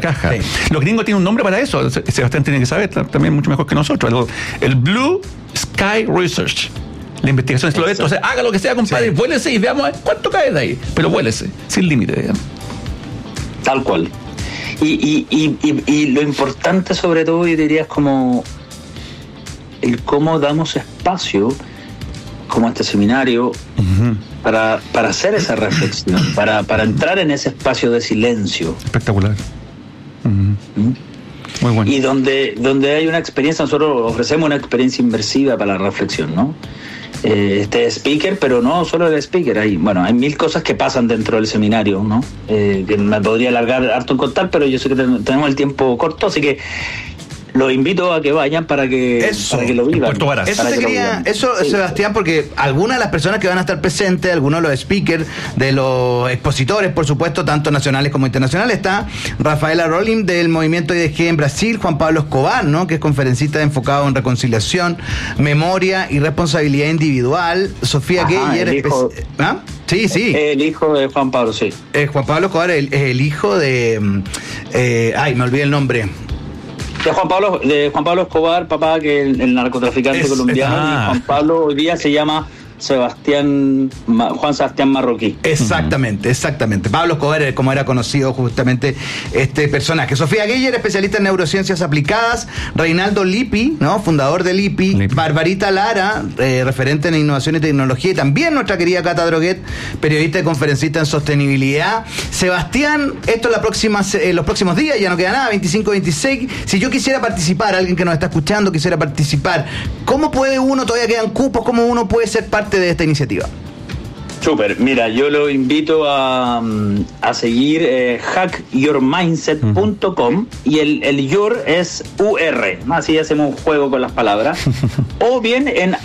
caja. Sí. Los gringos tienen un nombre para eso. Sebastián tiene que saber también mucho mejor que nosotros. El Blue Sky Research. La investigación es lo de esto. O sea, haga lo que sea, compadre, Sí. vuélese y veamos cuánto cae de ahí. Pero vuélese, sin límite, digamos. Tal cual. Y lo importante sobre todo, yo diría, es como el cómo damos espacio, como este seminario, para hacer esa reflexión, para entrar en ese espacio de silencio. Espectacular. Muy bueno. Y donde hay una experiencia, nosotros ofrecemos una experiencia inmersiva para la reflexión, ¿no? Este speaker, pero no solo el speaker, hay 1000 cosas que pasan dentro del seminario, ¿no? Que me podría alargar harto en contar, pero yo sé que tenemos el tiempo corto, así que los invito a que vayan para que lo vivan. Eso, sí. Sebastián, porque algunas de las personas que van a estar presentes, algunos de los speakers, de los expositores, por supuesto, tanto nacionales como internacionales, está Rafaela Rolim del Movimiento IDG en Brasil, Juan Pablo Escobar, ¿no?, que es conferencista enfocado en reconciliación, memoria y responsabilidad individual, Sofía Geyer, ¿ah? Sí, sí. El hijo de Juan Pablo, sí. Juan Pablo Escobar es el hijo de... me olvidé el nombre. De Juan Pablo Escobar, papá, que es el narcotraficante colombiano, y Juan Pablo hoy día se llama Juan Sebastián Marroquí. Exactamente. Pablo Escobar, como era conocido justamente este personaje. Sofía Geyer, especialista en neurociencias aplicadas. Reinaldo Lippi, ¿no?, fundador de Lippi. Barbarita Lara, referente en innovación y tecnología. Y también nuestra querida Cata Droguet, periodista y conferencista en sostenibilidad. Sebastián, esto los próximos días, ya no queda nada, 25, 26. Si yo quisiera participar, alguien que nos está escuchando quisiera participar, ¿cómo puede uno, todavía quedan cupos, cómo uno puede ser parte de esta iniciativa? Súper, mira, yo lo invito a seguir hackyourmindset.com y el your es UR, así hacemos un juego con las palabras, o bien en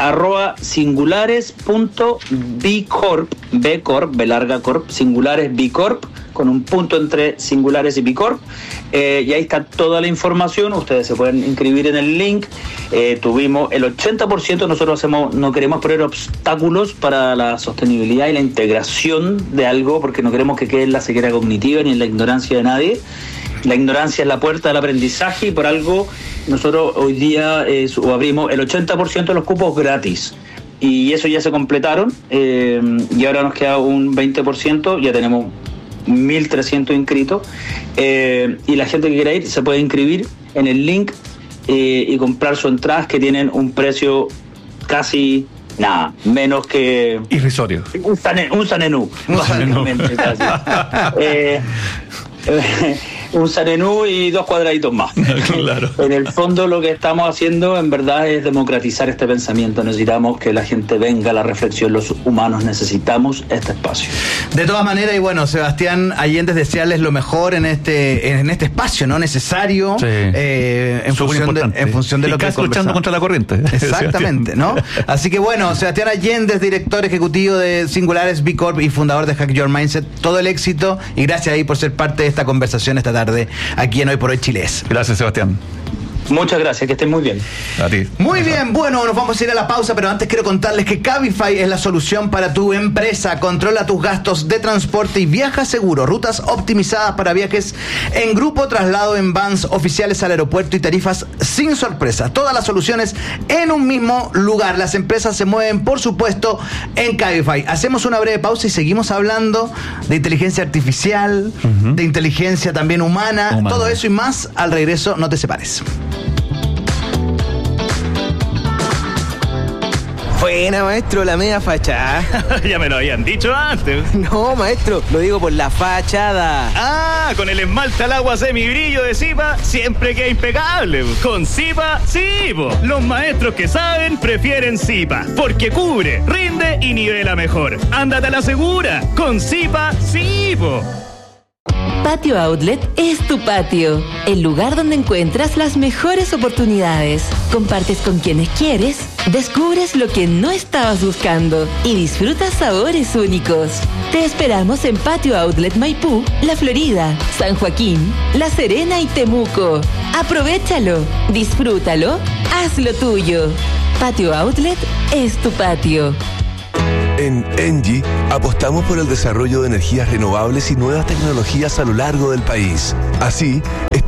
@singulares.bcorp, B larga corp, singulares bcorp, con un punto entre singulares y bicorp, y ahí está toda la información. Ustedes se pueden inscribir en el link. Tuvimos el 80%, nosotros no queremos poner obstáculos para la sostenibilidad y la integración de algo, porque no queremos que quede en la ceguera cognitiva ni en la ignorancia de nadie. La ignorancia es la puerta del aprendizaje, y por algo nosotros hoy día abrimos el 80% de los cupos gratis. Y eso ya se completaron, y ahora nos queda un 20%, ya tenemos 1.300 inscritos, y la gente que quiera ir se puede inscribir en el link y comprar sus entradas, que tienen un precio casi menos que irrisorio, un sanenú, básicamente, casi. Un sanenú y 2 cuadraditos más. Claro. En el fondo, lo que estamos haciendo en verdad es democratizar este pensamiento. Necesitamos que la gente venga a la reflexión. Los humanos necesitamos este espacio. De todas maneras, y bueno, Sebastián Allende, desearles lo mejor en este espacio, ¿no?, necesario, sí, en función de lo que casi luchando contra la corriente. Exactamente, ¿no? Así que bueno, Sebastián Allende es director ejecutivo de Singulares B Corp y fundador de Hack Your Mindset. Todo el éxito y gracias ahí por ser parte de esta conversación esta tarde aquí en Hoy por Hoy Chiles. Gracias, Sebastián. Muchas gracias, que estén muy bien. A ti. Muy bien, bueno, nos vamos a ir a la pausa, pero antes quiero contarles que Cabify es la solución para tu empresa. Controla tus gastos de transporte y viaja seguro. Rutas optimizadas para viajes en grupo, traslado en vans oficiales al aeropuerto y tarifas sin sorpresa. Todas las soluciones en un mismo lugar. Las empresas se mueven, por supuesto, en Cabify. Hacemos una breve pausa y seguimos hablando de inteligencia artificial, de inteligencia también humana, todo eso y más al regreso. No te separes. Buena, maestro, la media fachada. Ya me lo habían dicho antes. No, maestro, lo digo por la fachada. Ah, con el esmalte al agua semibrillo de Zipa siempre queda impecable. Con Zipa, sí, po. Los maestros que saben prefieren Zipa, porque cubre, rinde y nivela mejor. Ándate a la segura. Con Zipa, sí, po. Patio Outlet es tu patio, el lugar donde encuentras las mejores oportunidades. Compartes con quienes quieres, descubres lo que no estabas buscando y disfrutas sabores únicos. Te esperamos en Patio Outlet Maipú, La Florida, San Joaquín, La Serena y Temuco. Aprovéchalo, disfrútalo, hazlo tuyo. Patio Outlet es tu patio. En ENGIE apostamos por el desarrollo de energías renovables y nuevas tecnologías a lo largo del país. Así,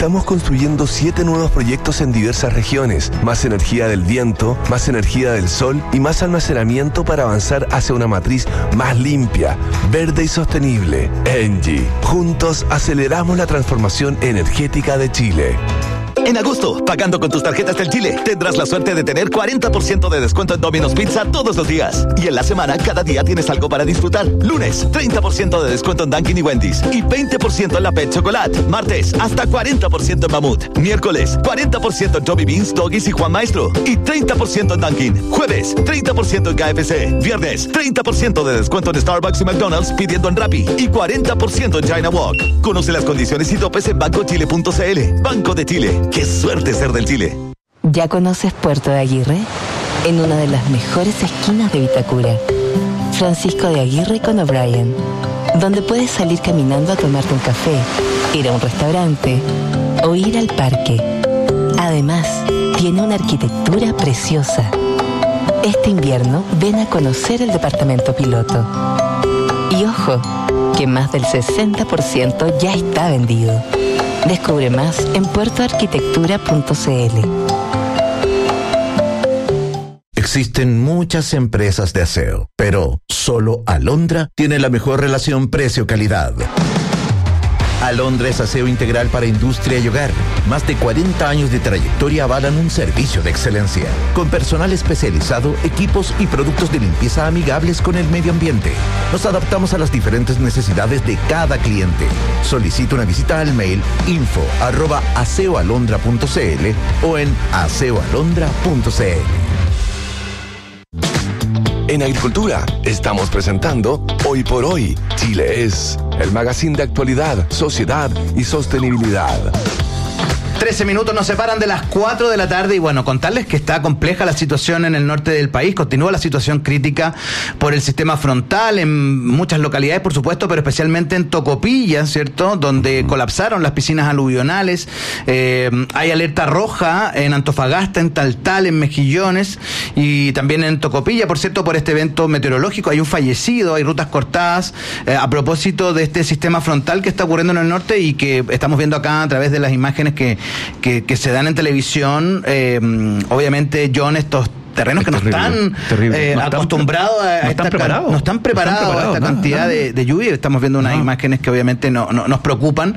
Estamos construyendo 7 nuevos proyectos en diversas regiones. Más energía del viento, más energía del sol y más almacenamiento para avanzar hacia una matriz más limpia, verde y sostenible. ENGIE. Juntos aceleramos la transformación energética de Chile. En agosto, pagando con tus tarjetas del Chile, tendrás la suerte de tener 40% de descuento en Domino's Pizza todos los días. Y en la semana, cada día tienes algo para disfrutar. Lunes, 30% de descuento en Dunkin' y Wendy's. Y 20% en la Pet Chocolate. Martes, hasta 40% en Mamut. Miércoles, 40% en Joby Beans, Doggies y Juan Maestro. Y 30% en Dunkin'. Jueves, 30% en KFC. Viernes, 30% de descuento en Starbucks y McDonald's pidiendo en Rappi. Y 40% en China Walk. Conoce las condiciones y topes en bancochile.cl. Banco de Chile. ¡Qué suerte ser del Chile! ¿Ya conoces Puerto de Aguirre? En una de las mejores esquinas de Vitacura. Francisco de Aguirre con O'Brien, donde puedes salir caminando a tomarte un café, ir a un restaurante o ir al parque. Además, tiene una arquitectura preciosa. Este invierno ven a conocer el departamento piloto. Y ojo, que más del 60% ya está vendido. Descubre más en puertoarquitectura.cl. Existen muchas empresas de aseo, pero solo Alondra tiene la mejor relación precio-calidad. Alondra es aseo integral para industria y hogar. Más de 40 años de trayectoria avalan un servicio de excelencia. Con personal especializado, equipos y productos de limpieza amigables con el medio ambiente. Nos adaptamos a las diferentes necesidades de cada cliente. Solicita una visita al mail info@aseoalondra.cl o en aseoalondra.cl. En Agricultura estamos presentando Hoy por Hoy, Chile es, el magazine de actualidad, sociedad y sostenibilidad. 13 minutos nos separan de las 4 de la tarde y bueno, contarles que está compleja la situación en el norte del país, continúa la situación crítica por el sistema frontal en muchas localidades, por supuesto, pero especialmente en Tocopilla, ¿cierto? Donde colapsaron las piscinas aluvionales, hay alerta roja en Antofagasta, en Taltal, en Mejillones y también en Tocopilla, por cierto, por este evento meteorológico, hay un fallecido, hay rutas cortadas, a propósito de este sistema frontal que está ocurriendo en el norte y que estamos viendo acá a través de las imágenes que se dan en televisión, obviamente, John, estos terrenos que no están acostumbrados a esta no están preparados a esta cantidad de lluvia. Estamos viendo unas imágenes que obviamente nos preocupan,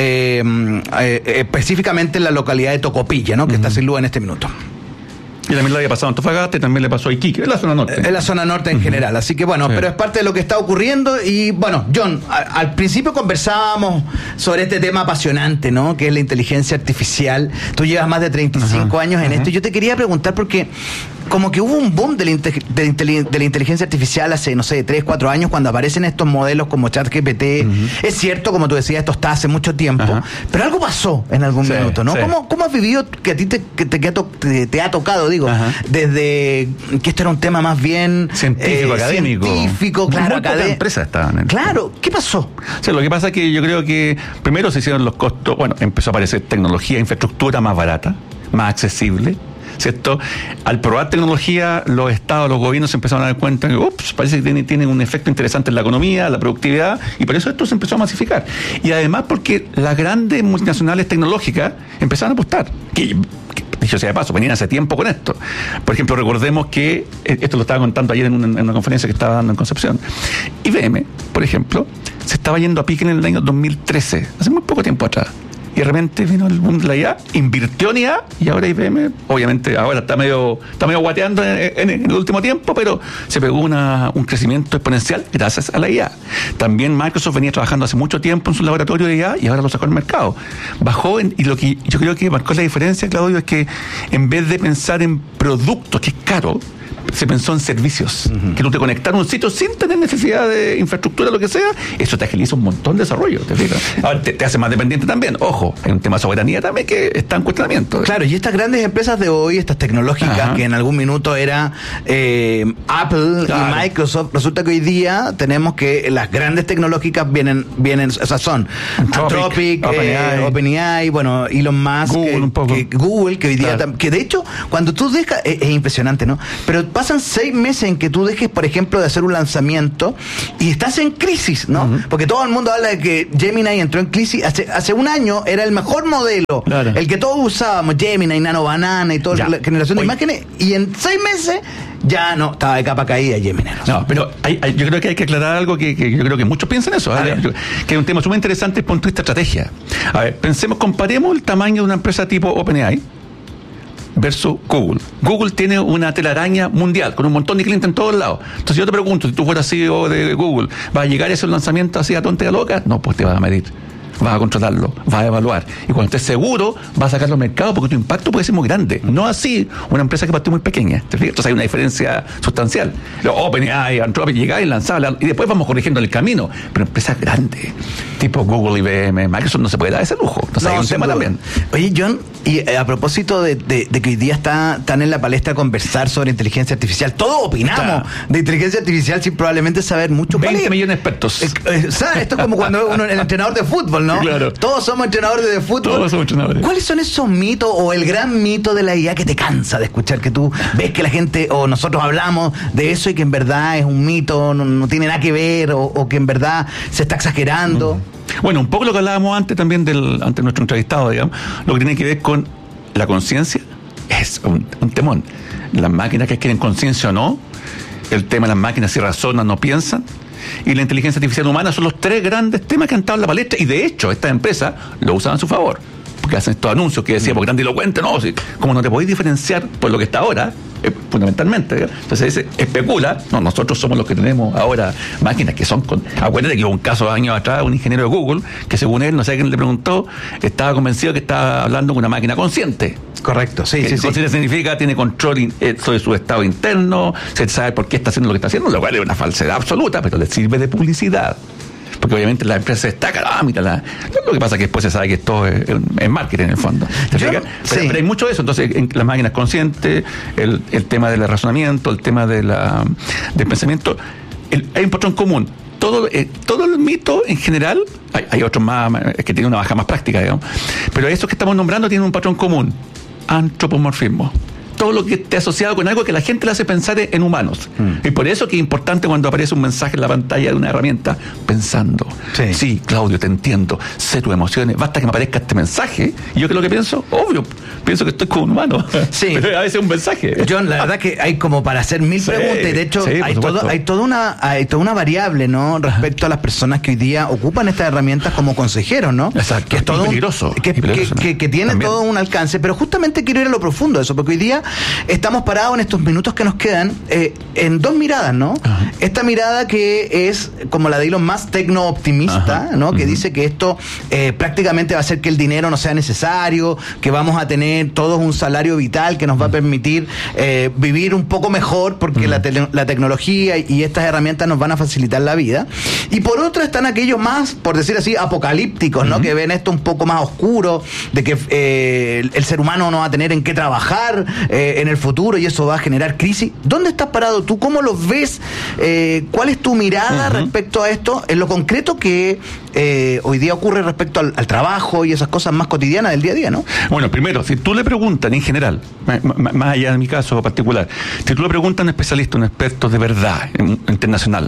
específicamente en la localidad de Tocopilla, ¿no? Que está sin luz en este minuto. Y también le había pasado a Antofagasta y también le pasó a Iquique, en la zona norte. En la zona norte en general. Así que bueno, pero es parte de lo que está ocurriendo. Y bueno, John, al principio conversábamos sobre este tema apasionante, ¿no? Que es la inteligencia artificial. Tú llevas más de 35 años en esto. Y yo te quería preguntar porque como que hubo un boom de la inteligencia artificial hace, no sé, 3, 4 años cuando aparecen estos modelos como ChatGPT. Es cierto, como tú decías, esto está hace mucho tiempo, pero algo pasó en algún minuto, ¿no? ¿Cómo has vivido que a ti te ha tocado, digo, desde que esto era un tema más bien científico, académico? Científico, claro, académico. Empresas estaban en claro, ¿qué pasó? O sea, lo que pasa es que yo creo que primero se hicieron los costos, bueno, empezó a aparecer tecnología, infraestructura más barata, más accesible, ¿cierto? Al probar tecnología, los estados, los gobiernos se empezaron a dar cuenta que, parece que tiene un efecto interesante en la economía, la productividad, y por eso esto se empezó a masificar. Y además porque las grandes multinacionales tecnológicas empezaron a apostar, que dicho sea de paso, venían hace tiempo con esto. Por ejemplo, recordemos que, esto lo estaba contando ayer en una conferencia que estaba dando en Concepción, IBM, por ejemplo, se estaba yendo a pique en el año 2013, hace muy poco tiempo atrás. Y de repente vino el boom de la IA, invirtió en IA, y ahora IBM, obviamente, ahora está medio guateando en el último tiempo, pero se pegó un crecimiento exponencial gracias a la IA. También Microsoft venía trabajando hace mucho tiempo en su laboratorio de IA y ahora lo sacó al mercado. Bajó, y lo que yo creo que marcó la diferencia, Claudio, es que en vez de pensar en productos, que es caro, se pensó en servicios, que tú te conectas a un sitio sin tener necesidad de infraestructura, lo que sea, eso te agiliza un montón de desarrollo, ¿te fijas? Ahora te hace más dependiente también, ojo, hay un tema de soberanía también que está en cuestionamiento. Claro, y estas grandes empresas de hoy, estas tecnológicas, que en algún minuto era Apple y Microsoft, resulta que hoy día tenemos que las grandes tecnológicas vienen, esas son Anthropic, OpenAI, bueno, Elon Musk, Google, que hoy día, que de hecho, cuando tú dejas, es impresionante, ¿no? Pero pasa pasan 6 meses en que tú dejes, por ejemplo, de hacer un lanzamiento y estás en crisis, ¿no? Porque todo el mundo habla de que Gemini entró en crisis. Hace un año era el mejor modelo, el que todos usábamos, Gemini, Nano Banana y toda la generación de imágenes, y en 6 meses ya no, estaba de capa caída Gemini. No, pero yo creo que hay que aclarar algo que yo creo que muchos piensan eso, que es un tema súper interesante desde el punto de vista de estrategia. A ver, comparemos el tamaño de una empresa tipo OpenAI versus Google. Google tiene una telaraña mundial, con un montón de clientes en todos lados. Entonces yo te pregunto, si tú fueras CEO de Google, ¿vas a llegar a ese lanzamiento así a tonta y a loca? No, pues te vas a medir, vas a controlarlo, vas a evaluar, y cuando estés seguro vas a sacarlo al mercado porque tu impacto puede ser muy grande, no así una empresa que partió muy pequeña. Entonces hay una diferencia sustancial. OpenAI, Anthropic, llegaba y lanzaba y después vamos corrigiendo el camino, pero empresas grandes tipo Google, IBM, Microsoft no se puede dar ese lujo. Entonces hay un tema también. Oye, John, y a propósito de que hoy día están en la palestra conversar sobre inteligencia artificial, todos opinamos de inteligencia artificial sin probablemente saber mucho. 20 millones de expertos. ¿Sabes? Esto es como cuando uno el entrenador de fútbol, ¿no? Claro. Todos somos entrenadores de fútbol. Todos somos entrenadores. ¿Cuáles son esos mitos o el gran mito de la IA que te cansa de escuchar, que tú ves que la gente o nosotros hablamos de eso y que en verdad es un mito, no tiene nada que ver, o que en verdad se está exagerando? Bueno, un poco lo que hablábamos antes también ante nuestro entrevistado, digamos, lo que tiene que ver con la conciencia es un temón. Las máquinas que quieren conciencia o no, el tema de las máquinas si razonan o no piensan, y la inteligencia artificial humana son los 3 grandes temas que han estado en la palestra, y de hecho estas empresas lo usan a su favor, porque hacen estos anuncios que decíamos grandilocuentes, no, si, como no te podéis diferenciar por lo que está ahora, fundamentalmente, ¿verdad? Entonces se especula, no, nosotros somos los que tenemos ahora máquinas que son acuérdate que hubo un caso años atrás, un ingeniero de Google, que según él, no sé quién le preguntó, estaba convencido que estaba hablando con una máquina consciente. Correcto, sí. Consciente significa, tiene control sobre su estado interno, se sabe por qué está haciendo lo que está haciendo, lo cual es una falsedad absoluta, pero le sirve de publicidad. Porque obviamente la empresa se destaca, mira, lo que pasa es que después se sabe que esto es marketing en el fondo. Pero hay mucho de eso. Entonces, en las máquinas conscientes, el tema del razonamiento, el tema del pensamiento, hay un patrón común. Todo el mito en general, hay otros más que tienen una baja más práctica, digamos, pero esos que estamos nombrando tienen un patrón común: antropomorfismo. Todo lo que esté asociado con algo que la gente le hace pensar en humanos. Y por eso que es importante cuando aparece un mensaje en la pantalla de una herramienta, pensando. Sí, Claudio, te entiendo, sé tus emociones, basta que me aparezca este mensaje, y yo que lo que pienso, obvio, pienso que estoy como un humano. Sí. Pero a veces es un mensaje. John, la verdad que hay como para hacer 1000 preguntas, y de hecho hay toda una variable, ¿no? Respecto a las personas que hoy día ocupan estas herramientas como consejeros, ¿no? Exacto. Que es todo peligroso. Que tiene también todo un alcance, pero justamente quiero ir a lo profundo de eso, porque hoy día estamos parados en estos minutos que nos quedan en 2 miradas, ¿no? Esta mirada que es como la de Elon Musk, tecno-optimista, ¿no? Que dice que esto prácticamente va a hacer que el dinero no sea necesario, que vamos a tener todos un salario vital que nos va a permitir vivir un poco mejor, porque la tecnología y estas herramientas nos van a facilitar la vida. Y por otra están aquellos más, por decir así, apocalípticos, ¿no? Que ven esto un poco más oscuro, de que el ser humano no va a tener en qué trabajar en el futuro y eso va a generar crisis. ¿Dónde estás parado tú? ¿Cómo lo ves? ¿Cuál es tu mirada respecto a esto? En lo concreto que hoy día ocurre respecto al trabajo y esas cosas más cotidianas del día a día, ¿no? Bueno, primero, si tú le preguntas en general, más allá de mi caso particular, si tú le preguntas a un especialista, un experto de verdad internacional,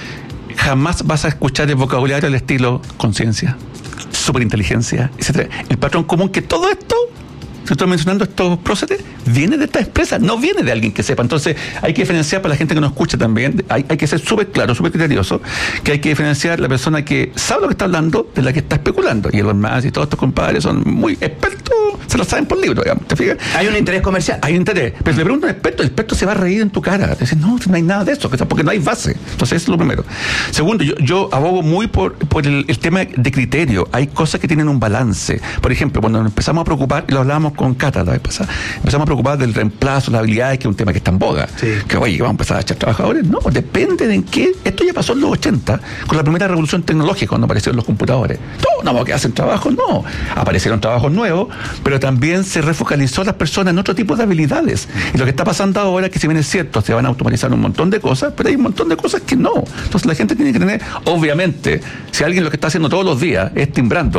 jamás vas a escuchar el vocabulario del estilo conciencia, superinteligencia, etc. El patrón común que todo esto, si estoy mencionando estos próceres, viene de esta empresa, no viene de alguien que sepa. Entonces hay que diferenciar, para la gente que nos escucha también, hay que ser súper claro, súper criterioso, que hay que diferenciar la persona que sabe lo que está hablando de la que está especulando. Y Elon Musk y todos estos compadres son muy expertos, se lo saben por libro, digamos, ¿te fijas? Hay un interés comercial. Hay un interés, pero si le pregunto a un experto, el experto se va a reír en tu cara, te dice, no hay nada de eso, porque no hay base. Entonces eso es lo primero. Segundo, yo abogo muy por el tema de criterio. Hay cosas que tienen un balance. Por ejemplo, cuando nos empezamos a preocupar, y lo hablábamos con Cata la vez pasada, empezamos a preocupar del reemplazo, las habilidades, que es un tema que está en boga. Que oye, vamos a empezar a echar trabajadores. No, depende de en qué. Esto ya pasó en los 80, con la primera revolución tecnológica, cuando aparecieron los computadores. No, que hacen trabajos, no. Aparecieron trabajos nuevos, pero también se refocalizó a las personas en otro tipo de habilidades. Y lo que está pasando ahora es que, si bien es cierto, se van a automatizar un montón de cosas, pero hay un montón de cosas que no. Entonces la gente tiene que tener, obviamente, si alguien lo que está haciendo todos los días es timbrando,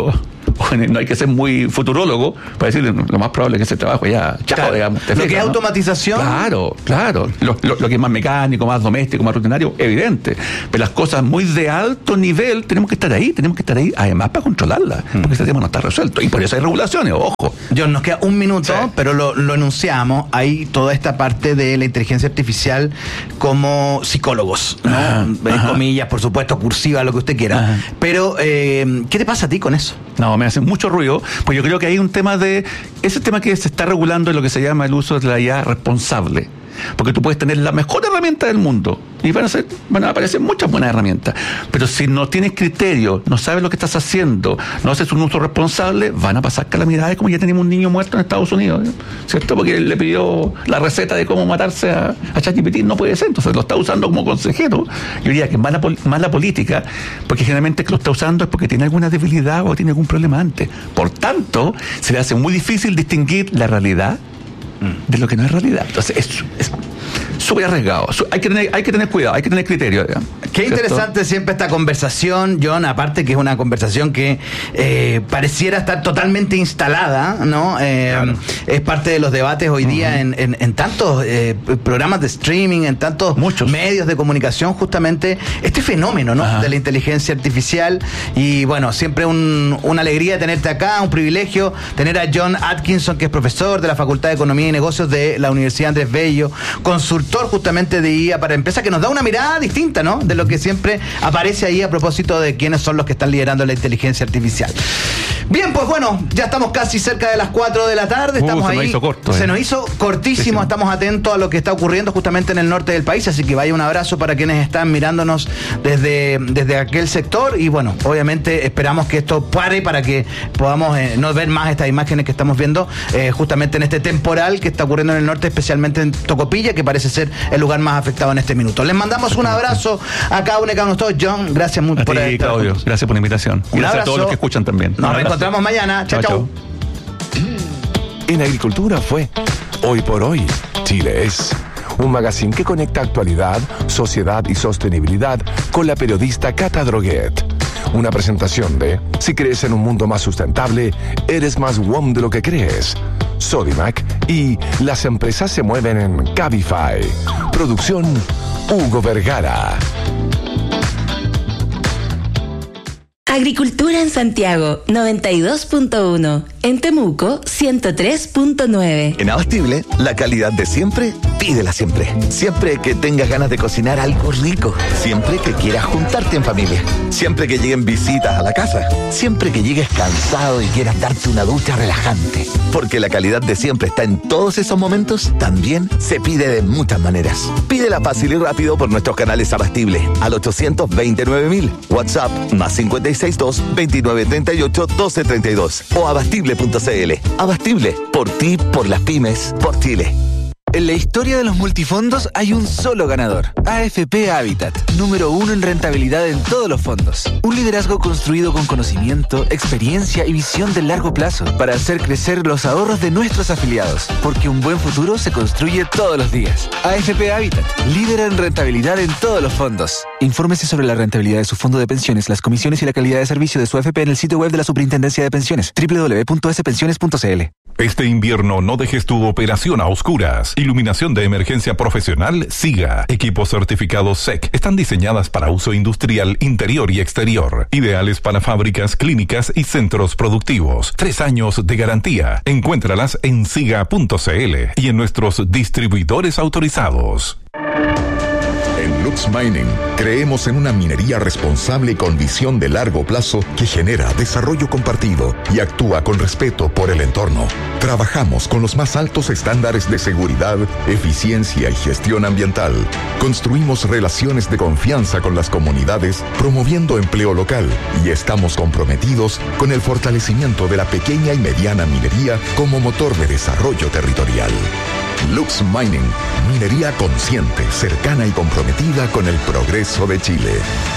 no hay que ser muy futurólogo para decirle lo más probable es que ese trabajo ya, chao, claro, digamos. Lo que es automatización. Claro. Lo que es más mecánico, más doméstico, más rutinario, evidente. Pero las cosas muy de alto nivel tenemos que estar ahí, además para controlarlas, porque ese tema no está resuelto. Y por eso hay regulaciones, ojo. John, nos queda un minuto, pero lo enunciamos. Hay toda esta parte de la inteligencia artificial como psicólogos, ¿no? Comillas, por supuesto, cursiva, lo que usted quiera. Pero, ¿qué te pasa a ti con eso? No, me hace mucho ruido, pues yo creo que hay un tema ese tema que se está regulando en lo que se llama el uso de la IA responsable. Porque tú puedes tener la mejor herramienta del mundo y van a aparecer muchas buenas herramientas, pero si no tienes criterio, no sabes lo que estás haciendo, no haces un uso responsable, van a pasar calamidades como ya tenemos un niño muerto en Estados Unidos, ¿cierto? Porque él le pidió la receta de cómo matarse a ChatGPT, no puede ser, entonces lo está usando como consejero. Yo diría que es mala política, porque generalmente que lo está usando es porque tiene alguna debilidad o tiene algún problema antes. Por tanto, se le hace muy difícil distinguir la realidad de lo que no es realidad. Entonces es súper arriesgado. Hay que tener cuidado, hay que tener criterio, digamos. Qué interesante siempre esta conversación, John, aparte que es una conversación que pareciera estar totalmente instalada, ¿no? Claro. Es parte de los debates hoy día en tantos programas de streaming, en tantos medios de comunicación, justamente este fenómeno, ¿no? De la inteligencia artificial. Y bueno, siempre una alegría tenerte acá, un privilegio tener a John Atkinson, que es profesor de la Facultad de Economía y Negocios de la Universidad Andrés Bello, consultor justamente de IA para empresas, que nos da una mirada distinta, ¿no? De lo que siempre aparece ahí a propósito de quiénes son los que están liderando la inteligencia artificial. Bien, pues bueno, ya estamos casi cerca de las 4 de la tarde, estamos ahí. Se nos hizo cortísimo, estamos atentos a lo que está ocurriendo justamente en el norte del país, así que vaya un abrazo para quienes están mirándonos desde aquel sector, y bueno, obviamente esperamos que esto pare para que podamos no ver más estas imágenes que estamos viendo justamente en este temporal que está ocurriendo en el norte, especialmente en Tocopilla, que parece ser el lugar más afectado en este minuto. Les mandamos un abrazo a cada uno de nosotros. John, gracias mucho por estar. Claudio, gracias por la invitación. Y gracias a todos los que escuchan también. Nos reencontramos mañana. Chao. En Agricultura fue Hoy por Hoy, Chile es. Un magazine que conecta actualidad, sociedad y sostenibilidad con la periodista Cata Droguet. Una presentación de Si crees en un mundo más sustentable, eres más WOM de lo que crees. Sodimac y Las empresas se mueven en Cabify. Producción Hugo Vergara. Agricultura en Santiago, 92.1. En Temuco, 103.9. En Abastible, la calidad de siempre, pídela siempre. Siempre que tengas ganas de cocinar algo rico. Siempre que quieras juntarte en familia. Siempre que lleguen visitas a la casa. Siempre que llegues cansado y quieras darte una ducha relajante. Porque la calidad de siempre está en todos esos momentos, también se pide de muchas maneras. Pídela fácil y rápido por nuestros canales Abastible al 829.000. WhatsApp +562 2938 1232 o abastible.cl. Abastible, por ti, por las pymes, por Chile. En la historia de los multifondos hay un solo ganador, AFP Habitat, número 1 en rentabilidad en todos los fondos. Un liderazgo construido con conocimiento, experiencia y visión de largo plazo para hacer crecer los ahorros de nuestros afiliados, porque un buen futuro se construye todos los días. AFP Habitat, líder en rentabilidad en todos los fondos. Infórmese sobre la rentabilidad de su fondo de pensiones, las comisiones y la calidad de servicio de su AFP en el sitio web de la Superintendencia de Pensiones, www.spensiones.cl. Este invierno no dejes tu operación a oscuras. Iluminación de emergencia profesional SIGA. Equipos certificados SEC. Están diseñadas para uso industrial interior y exterior. Ideales para fábricas, clínicas y centros productivos. 3 años de garantía. Encuéntralas en siga.cl y en nuestros distribuidores autorizados. En Lux Mining creemos en una minería responsable con visión de largo plazo que genera desarrollo compartido y actúa con respeto por el entorno. Trabajamos con los más altos estándares de seguridad, eficiencia y gestión ambiental. Construimos relaciones de confianza con las comunidades, promoviendo empleo local, y estamos comprometidos con el fortalecimiento de la pequeña y mediana minería como motor de desarrollo territorial. Lux Mining, minería consciente, cercana y comprometida con el progreso de Chile.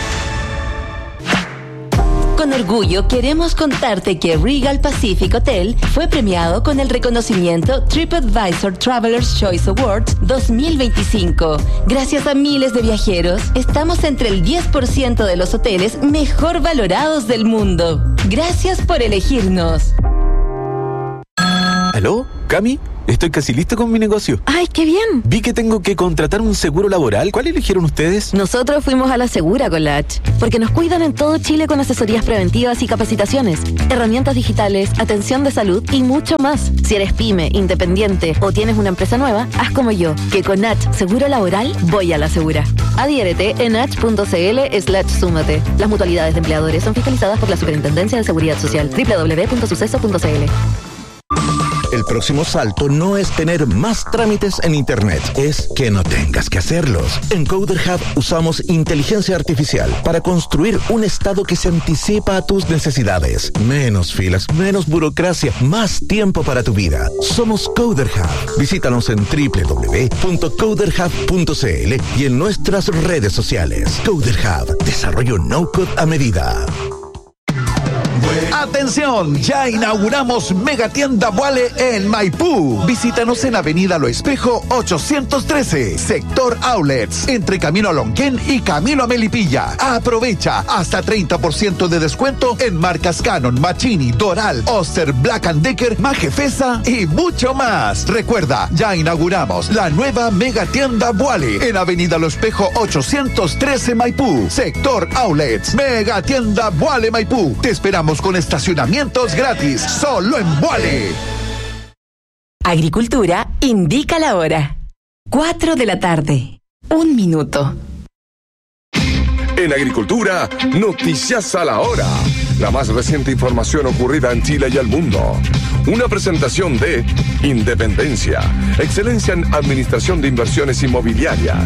Con orgullo queremos contarte que Regal Pacific Hotel fue premiado con el reconocimiento TripAdvisor Traveler's Choice Awards 2025. Gracias a miles de viajeros, estamos entre el 10% de los hoteles mejor valorados del mundo. Gracias por elegirnos. ¿Aló? ¿Cami? Estoy casi listo con mi negocio. ¡Ay, qué bien! Vi que tengo que contratar un seguro laboral. ¿Cuál eligieron ustedes? Nosotros fuimos a la Segura con la H, porque nos cuidan en todo Chile con asesorías preventivas y capacitaciones, herramientas digitales, atención de salud y mucho más. Si eres pyme, independiente o tienes una empresa nueva, haz como yo, que con H Seguro Laboral voy a la Segura. Adhiérete en h.cl/súmate. Las mutualidades de empleadores son fiscalizadas por la Superintendencia de Seguridad Social. www.suceso.cl. El próximo salto no es tener más trámites en Internet, es que no tengas que hacerlos. En Coder Hub usamos inteligencia artificial para construir un estado que se anticipa a tus necesidades. Menos filas, menos burocracia, más tiempo para tu vida. Somos Coder Hub. Visítanos en www.coderhub.cl y en nuestras redes sociales. Coder Hub, desarrollo no-code a medida. ¡Atención! Ya inauguramos Megatienda Vuale en Maipú. Visítanos en Avenida Lo Espejo 813, sector Outlets, entre Camino a Lonquén y Camino a Melipilla. Aprovecha hasta 30% de descuento en marcas Canon, Machini, Doral, Oster, Black & Decker, Majefesa y mucho más. Recuerda, ya inauguramos la nueva Megatienda Vuale en Avenida Lo Espejo 813 Maipú, sector Outlets. Megatienda Vuale Maipú. Te esperamos con estacionamientos gratis, solo en Vuale. Agricultura indica la hora. 4 de la tarde. 1 minuto. En Agricultura, noticias a la hora. La más reciente información ocurrida en Chile y el mundo. Una presentación de Independencia, excelencia en administración de inversiones inmobiliarias.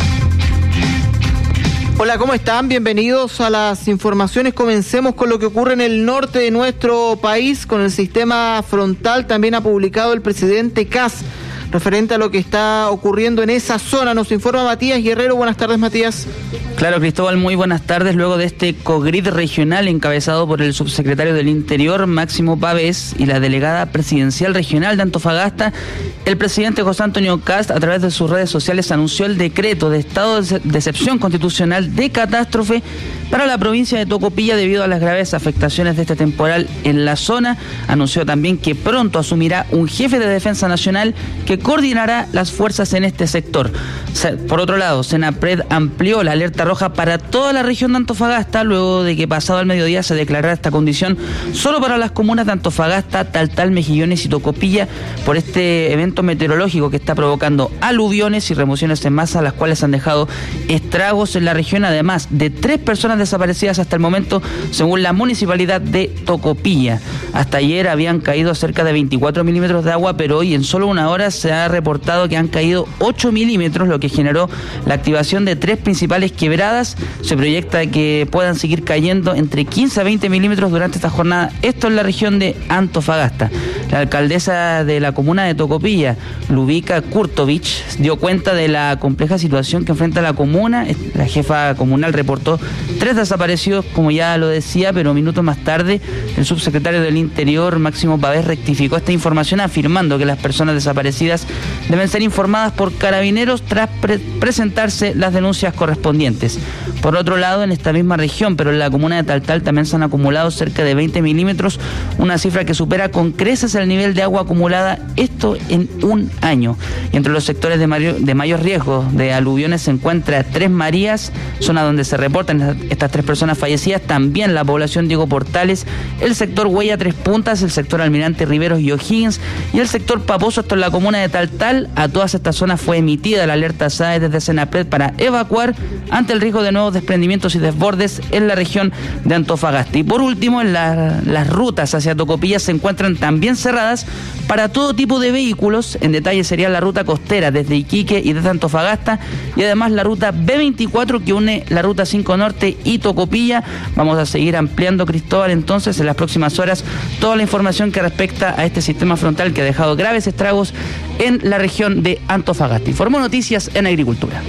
Hola, ¿cómo están? Bienvenidos a las informaciones. Comencemos con lo que ocurre en el norte de nuestro país, con el sistema frontal. También ha publicado el presidente Kast referente a lo que está ocurriendo en esa zona. Nos informa Matías Guerrero. Buenas tardes, Matías. Claro, Cristóbal, muy buenas tardes. Luego de este COGRID regional encabezado por el subsecretario del Interior, Máximo Pavés, y la delegada presidencial regional de Antofagasta, el presidente José Antonio Kast, a través de sus redes sociales, anunció el decreto de estado de excepción constitucional de catástrofe para la provincia de Tocopilla debido a las graves afectaciones de este temporal en la zona. Anunció también que pronto asumirá un jefe de defensa nacional que coordinará las fuerzas en este sector. Por otro lado, Senapred amplió la alerta roja para toda la región de Antofagasta luego de que pasado el mediodía se declarara esta condición solo para las comunas de Antofagasta, Taltal, Mejillones y Tocopilla por este evento meteorológico que está provocando aluviones y remociones en masa, las cuales han dejado estragos en la región, además de 3 personas desaparecidas hasta el momento, según la municipalidad de Tocopilla. Hasta ayer habían caído cerca de 24 milímetros de agua, pero hoy en solo una hora se ha reportado que han caído 8 milímetros, lo que generó la activación de 3 principales quebradas. Se proyecta que puedan seguir cayendo entre 15 a 20 milímetros durante esta jornada, esto en la región de Antofagasta. La alcaldesa de la comuna de Tocopilla, Lubica Kurtovich, dio cuenta de la compleja situación que enfrenta la comuna. La jefa comunal reportó 3 desaparecidos, como ya lo decía, pero minutos más tarde el subsecretario del Interior, Máximo Pavés, rectificó esta información afirmando que las personas desaparecidas deben ser informadas por Carabineros tras presentarse las denuncias correspondientes. Por otro lado, en esta misma región, pero en la comuna de Taltal, también se han acumulado cerca de 20 milímetros, una cifra que supera con creces el nivel de agua acumulada, esto en un año. Y entre los sectores de mayor riesgo de aluviones se encuentra Tres Marías, zona donde se reportan estas 3 personas fallecidas, también la población Diego Portales, el sector Huella Tres Puntas, el sector Almirante Riveros y O'Higgins y el sector Paposo, esto en la comuna de Taltal. A todas estas zonas fue emitida la alerta SAE desde Senapred para evacuar ante el riesgo de nuevos desprendimientos y desbordes en la región de Antofagasta. Y por último, las rutas hacia Tocopilla se encuentran también cerradas para todo tipo de vehículos. En detalle sería la ruta costera desde Iquique y desde Antofagasta, y además la ruta B24 que une la ruta 5 Norte y Tocopilla. Vamos a seguir ampliando, Cristóbal, entonces en las próximas horas toda la información que respecta a este sistema frontal que ha dejado graves estragos en la región de Antofagasta. Informó Noticias en Agricultura.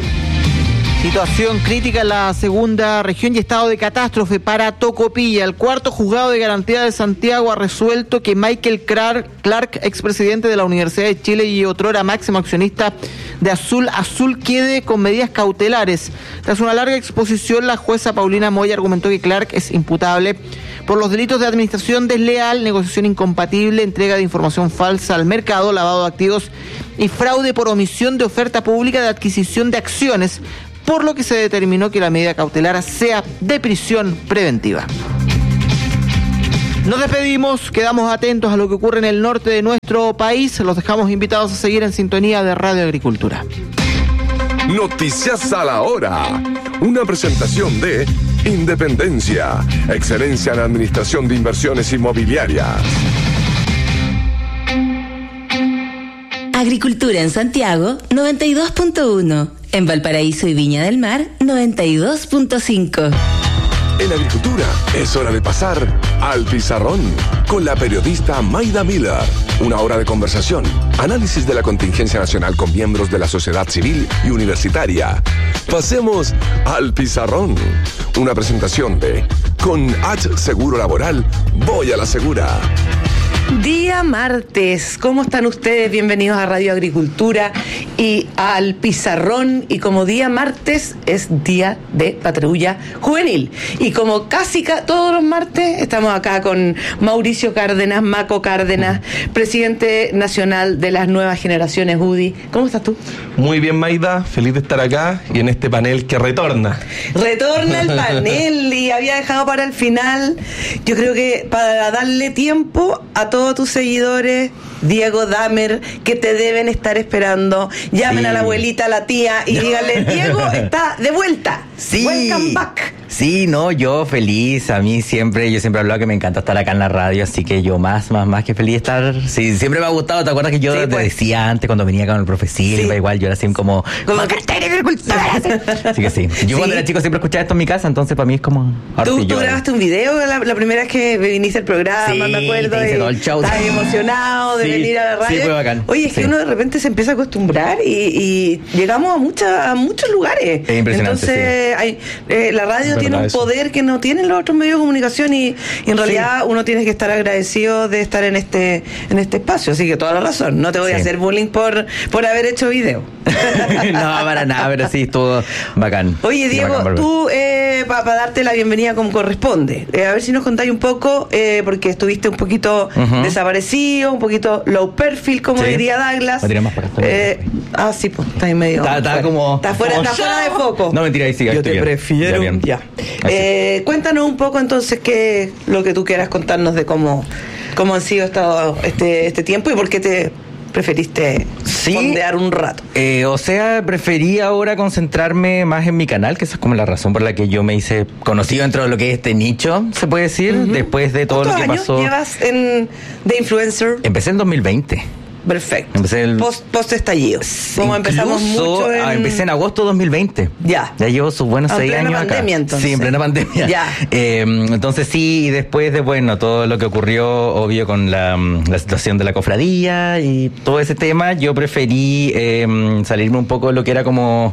Situación crítica en la segunda región y estado de catástrofe para Tocopilla. El cuarto juzgado de garantía de Santiago ha resuelto que Michael Clark, expresidente de la Universidad de Chile y otrora máximo accionista de Azul, quede con medidas cautelares. Tras una larga exposición, la jueza Paulina Moya argumentó que Clark es imputable por los delitos de administración desleal, negociación incompatible, entrega de información falsa al mercado, lavado de activos y fraude por omisión de oferta pública de adquisición de acciones, por lo que se determinó que la medida cautelar sea de prisión preventiva. Nos despedimos, quedamos atentos a lo que ocurre en el norte de nuestro país. Los dejamos invitados a seguir en sintonía de Radio Agricultura. Noticias a la hora. Una presentación de Independencia, excelencia en administración de inversiones inmobiliarias. Agricultura en Santiago, 92.1. En Valparaíso y Viña del Mar, 92.5. En Agricultura es hora de pasar al pizarrón con la periodista Mayda Miller. Una hora de conversación, análisis de la contingencia nacional con miembros de la sociedad civil y universitaria. Pasemos al pizarrón. Una presentación de Con H Seguro Laboral, voy a la segura. Día martes, ¿cómo están ustedes? Bienvenidos a Radio Agricultura y al Pizarrón. Y como día martes es día de patrulla juvenil. Y como casi todos los martes estamos acá con Mauricio Cárdenas, Maco Cárdenas, presidente nacional de las nuevas generaciones UDI. ¿Cómo estás tú? Muy bien, Mayda, feliz de estar acá y en este panel que retorna. Retorna el panel y había dejado para el final, yo creo que para darle tiempo a todos tus seguidores, Diego Damer, que te deben estar esperando. Llamen a la abuelita, a la tía y díganle, Diego está de vuelta. Sí. Welcome back. Sí, no, yo feliz. A mí yo siempre he hablado que me encanta estar acá en la radio, así que yo más que feliz de estar. Sí, siempre me ha gustado. ¿Te acuerdas que yo te decía antes cuando venía con el profe Silva? Igual yo era así como así que sí. Yo cuando era chico siempre escuchaba esto en mi casa, entonces para mí es como... Tú grabaste un video la primera vez que viniste al programa, me acuerdo. Estabas emocionado de venir a la radio. Sí, fue bacán. Oye, es que uno de repente se empieza a acostumbrar y llegamos a muchos lugares. Es impresionante. Entonces, la radio tiene un poder que no tienen los otros medios de comunicación y en realidad uno tiene que estar agradecido de estar en este espacio. Así que toda la razón. No te voy a hacer bullying por haber hecho video. No, para nada, pero sí, estuvo bacán. Oye, Diego, bacán, tú, para darte la bienvenida como corresponde, a ver si nos contáis un poco, porque estuviste un poquito desaparecido, un poquito low perfil, como diría Douglas. Sí, pues, está ahí medio. Está como. Está fuera de foco. No, mentira, ahí sigue. Yo te prefiero. Ya. Cuéntanos un poco entonces lo que tú quieras contarnos de cómo han sido este tiempo y por qué te preferiste fondear un rato. Preferí ahora concentrarme más en mi canal, que esa es como la razón por la que yo me hice conocido dentro de lo que es este nicho, se puede decir, después de todo lo que pasó. ¿Cuántos años llevas de influencer? Empecé en 2020. Perfecto. Post estallido. Como empezamos mucho empecé en agosto de 2020. Ya llevo sus buenos 6 años acá. Pandemia, entonces. Sí, en plena pandemia. Ya. Entonces sí, y después de todo lo que ocurrió, obvio, con la situación de la cofradía y todo ese tema, yo preferí salirme un poco de lo que era como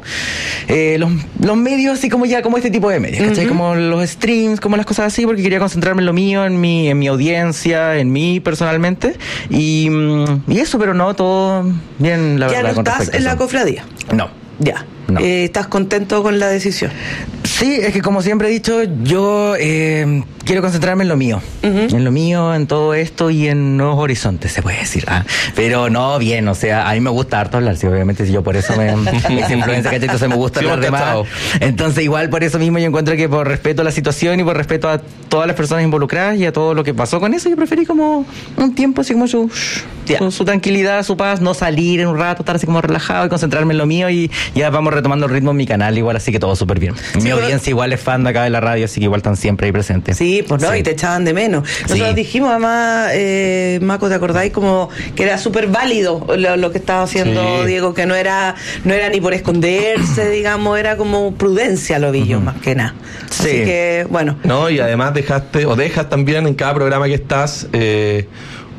los medios, así como este tipo de medios, ¿cachai? Como los streams, como las cosas así, porque quería concentrarme en lo mío, en mi audiencia, en mí personalmente, y eso, pero no, todo bien, la verdad. ¿Ya no estás en la cofradía? No. Ya. No. ¿Estás contento con la decisión? Sí, es que como siempre he dicho, yo quiero concentrarme en lo mío. En lo mío, en todo esto y en nuevos horizontes, se puede decir. Pero no, bien, o sea, a mí me gusta harto hablar, sí, obviamente, si yo por eso mis influencias, ¿cachai? Entonces me gusta hablar de más. Entonces igual por eso mismo yo encuentro que por respeto a la situación y por respeto a todas las personas involucradas y a todo lo que pasó con eso, yo preferí como un tiempo así como su tranquilidad, su paz, no salir en un rato, estar así como relajado y concentrarme en lo mío, y ya vamos retomando el ritmo en mi canal igual, así que todo súper bien. Mi audiencia igual es fan de acá de la radio, así que igual están siempre ahí presentes. Sí, pues no, y te echaban de menos. Nosotros dijimos además, Maco, ¿te acordáis? Como que era súper válido lo que estaba haciendo Diego, que no era ni por esconderse, digamos, era como prudencia, lo vi yo, más que nada. Así que, bueno. No, y además dejas también en cada programa que estás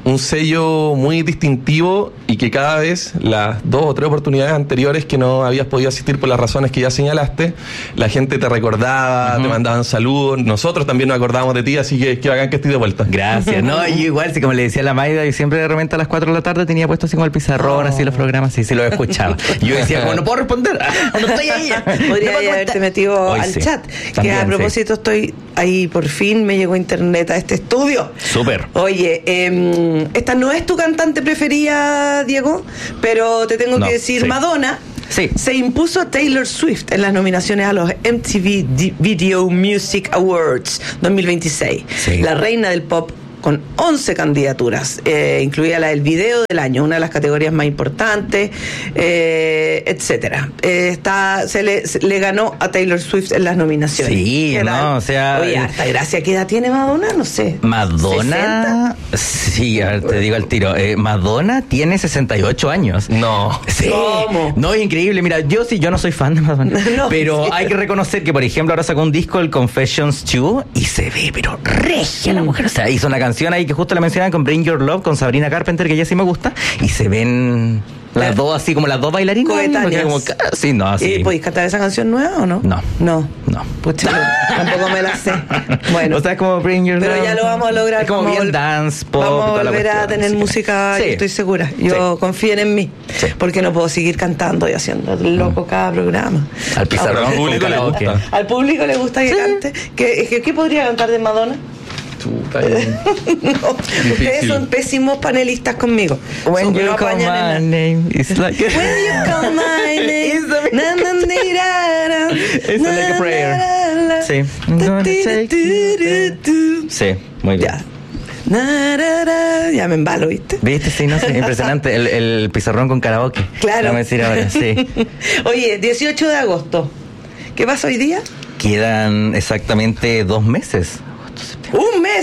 un sello muy distintivo y que cada vez las 2 o 3 oportunidades anteriores que no habías podido asistir por las razones que ya señalaste, la gente te recordaba, te mandaban saludos, nosotros también nos acordábamos de ti, así que bacán que estés de vuelta. Gracias. No, yo igual, sí, como le decía a la Maida, y siempre de repente a las 4 de la tarde tenía puesto así como el pizarrón, así los programas, sí lo escuchaba. Yo decía, como no puedo responder, no estoy ahí. Podría haberte metido al chat. También, que a propósito estoy ahí, por fin me llegó internet a este estudio. Súper. Oye, esta no es tu cantante preferida, Diego, pero te tengo que decir, Madonna se impuso a Taylor Swift en las nominaciones a los MTV Video Music Awards 2026. La reina del pop, con 11 candidaturas, incluida la del video del año, una de las categorías más importantes, etcétera. Se le ganó a Taylor Swift en las nominaciones. Sí, o sea... Oye, hasta gracia, ¿qué edad tiene Madonna? No sé. ¿Madonna? 60. Sí, a ver, te digo al tiro. Madonna tiene 68 años. No. Sí. ¿Cómo? No, es increíble. Mira, yo no soy fan de Madonna. Pero hay que reconocer que, por ejemplo, ahora sacó un disco, el Confessions 2, y se ve, pero regia la mujer. O sea, hizo una canción ahí que justo la mencionaban con Bring Your Love, con Sabrina Carpenter, que ya sí me gusta, y se ven las dos así como las dos bailarinas coetáneas. Como, sí, no, sí. ¿Y podéis cantar esa canción nueva o no? No. Pucha, tampoco me la sé. Bueno, o sea, es como Bring Your Love. Pero ya lo vamos a lograr. Es como bien dance, pop. Vamos a volver a tener música, estoy segura. Yo confíen en mí, porque no puedo seguir cantando y haciendo loco cada programa. Al pizarrón. Al público le gusta. Al público le gusta que cante. ¿Qué podría cantar de Madonna? Ustedes son pésimos panelistas conmigo. When you call my name, it's like when you call my name, it's like a prayer. Sí. Sí, muy bien. Ya me embalo, ¿viste? ¿Viste? Sí, no sé, impresionante. El pizarrón con karaoke. Claro. Vamos a decir ahora, sí. Oye, 18 de agosto. ¿Qué pasa hoy día? Quedan exactamente 2 meses. Un mes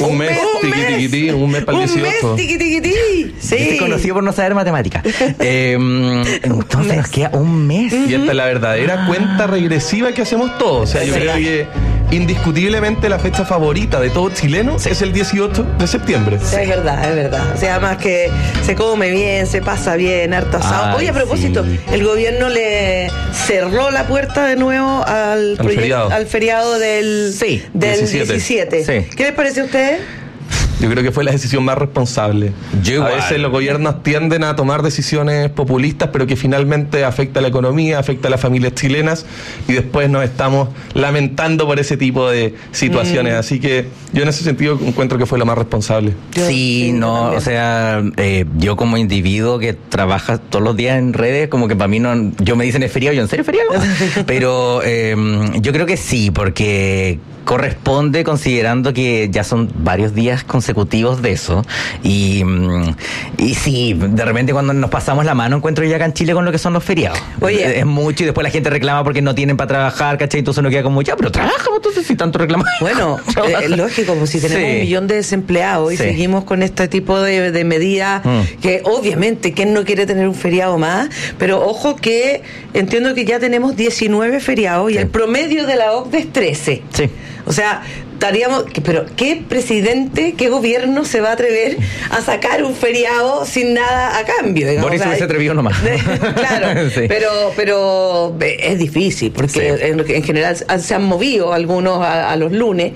para el 18. Sí. Estoy conocido por no saber matemáticas. Entonces nos queda un mes. Y esta es la verdadera cuenta regresiva que hacemos todos. O sea, yo creo que indiscutiblemente la fecha favorita de todo chileno es el 18 de septiembre. Sí, es verdad. O sea, más que se come bien, se pasa bien, harto asado. Oye, a propósito, el gobierno le cerró la puerta de nuevo al feriado del 17. Sí. ¿Qué les parece a ustedes? Yo creo que fue la decisión más responsable. A veces los gobiernos tienden a tomar decisiones populistas, pero que finalmente afecta a la economía, afecta a las familias chilenas, y después nos estamos lamentando por ese tipo de situaciones. Así que yo en ese sentido encuentro que fue lo más responsable. O sea, yo como individuo que trabaja todos los días en redes, como que para mí no, yo me dicen es feriado, yo en serio feriado. Pero yo creo que sí, porque corresponde, considerando que ya son varios días consecutivos de eso, y sí, de repente cuando nos pasamos la mano encuentro ya acá en Chile con lo que son los feriados. Oye, es mucho, y después la gente reclama porque no tienen para trabajar, ¿cachai? Entonces uno queda como, ya, pero trabaja, entonces si tanto reclama. Bueno, lógico, pues si tenemos 1 millón de desempleados y seguimos con este tipo de medidas, que obviamente, ¿quién no quiere tener un feriado más? Pero ojo que entiendo que ya tenemos 19 feriados y el promedio de la OCDE es 13. Sí. O sea, pero ¿qué presidente, qué gobierno se va a atrever a sacar un feriado sin nada a cambio? Digamos? Boris hubiese atrevido nomás. Claro, sí. pero es difícil, porque en general se han movido algunos a los lunes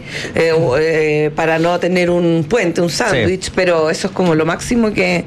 para no tener un puente, un sándwich, pero eso es como lo máximo que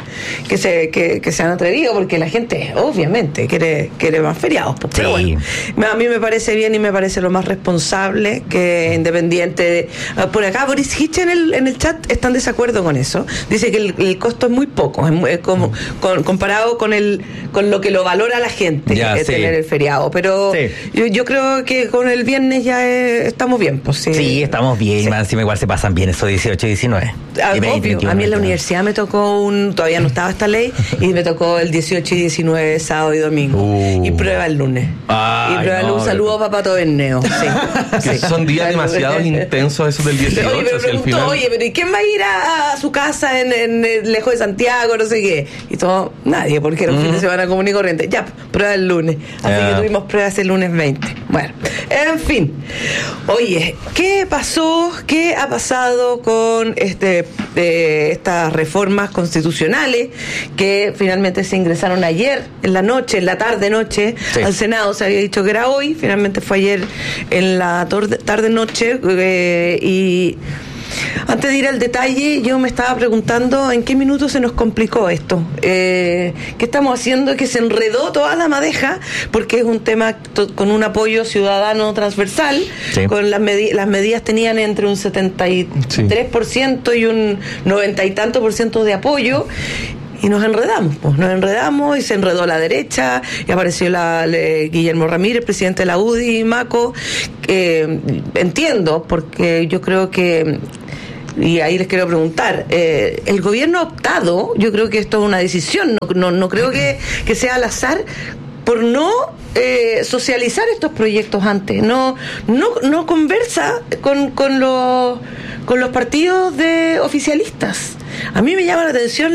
se han atrevido, porque la gente obviamente quiere más feriados. Pero bueno, a mí me parece bien y me parece lo más responsable, que independiente de... Por acá Boris Hitch en el chat está en desacuerdo con eso. Dice que el costo es muy poco, es como comparado con lo que lo valora la gente, tener el feriado. Pero yo creo que con el viernes ya estamos bien. Pues, sí, estamos bien. Más encima igual se pasan bien esos 18 y 19. Obvio. A mí en la universidad me tocó todavía no estaba esta ley, y me tocó el 18 y 19, sábado y domingo. Y prueba el lunes. Un saludo a Papá Toberneo. Que son días demasiado intensos esos del 18. Oye, me preguntó, pero ¿y quién va a ir a su casa en lejos de Santiago, no sé qué? Y todo, nadie, porque era un fin de semana común y corriente. Ya, prueba el lunes. Así que tuvimos pruebas el lunes 20. Bueno, en fin. Oye, ¿qué pasó? ¿Qué ha pasado con estas reformas constitucionales que finalmente se ingresaron ayer en la noche, en la tarde-noche, al Senado? Se había dicho que era hoy, finalmente fue ayer en la tarde-noche, y antes de ir al detalle, yo me estaba preguntando en qué minuto se nos complicó esto. ¿Qué estamos haciendo? Que se enredó toda la madeja, porque es un tema con un apoyo ciudadano transversal. Sí. Con las medidas tenían entre un 73% y un 90 y tanto por ciento de apoyo. Y nos enredamos y se enredó la derecha y apareció Guillermo Ramírez, presidente de la UDI, Maco. Entiendo, porque yo creo que, y ahí les quiero preguntar, el gobierno ha optado, yo creo que esto es una decisión, no creo que sea al azar, por no socializar estos proyectos antes, no conversa con los partidos de oficialistas. A mí me llama la atención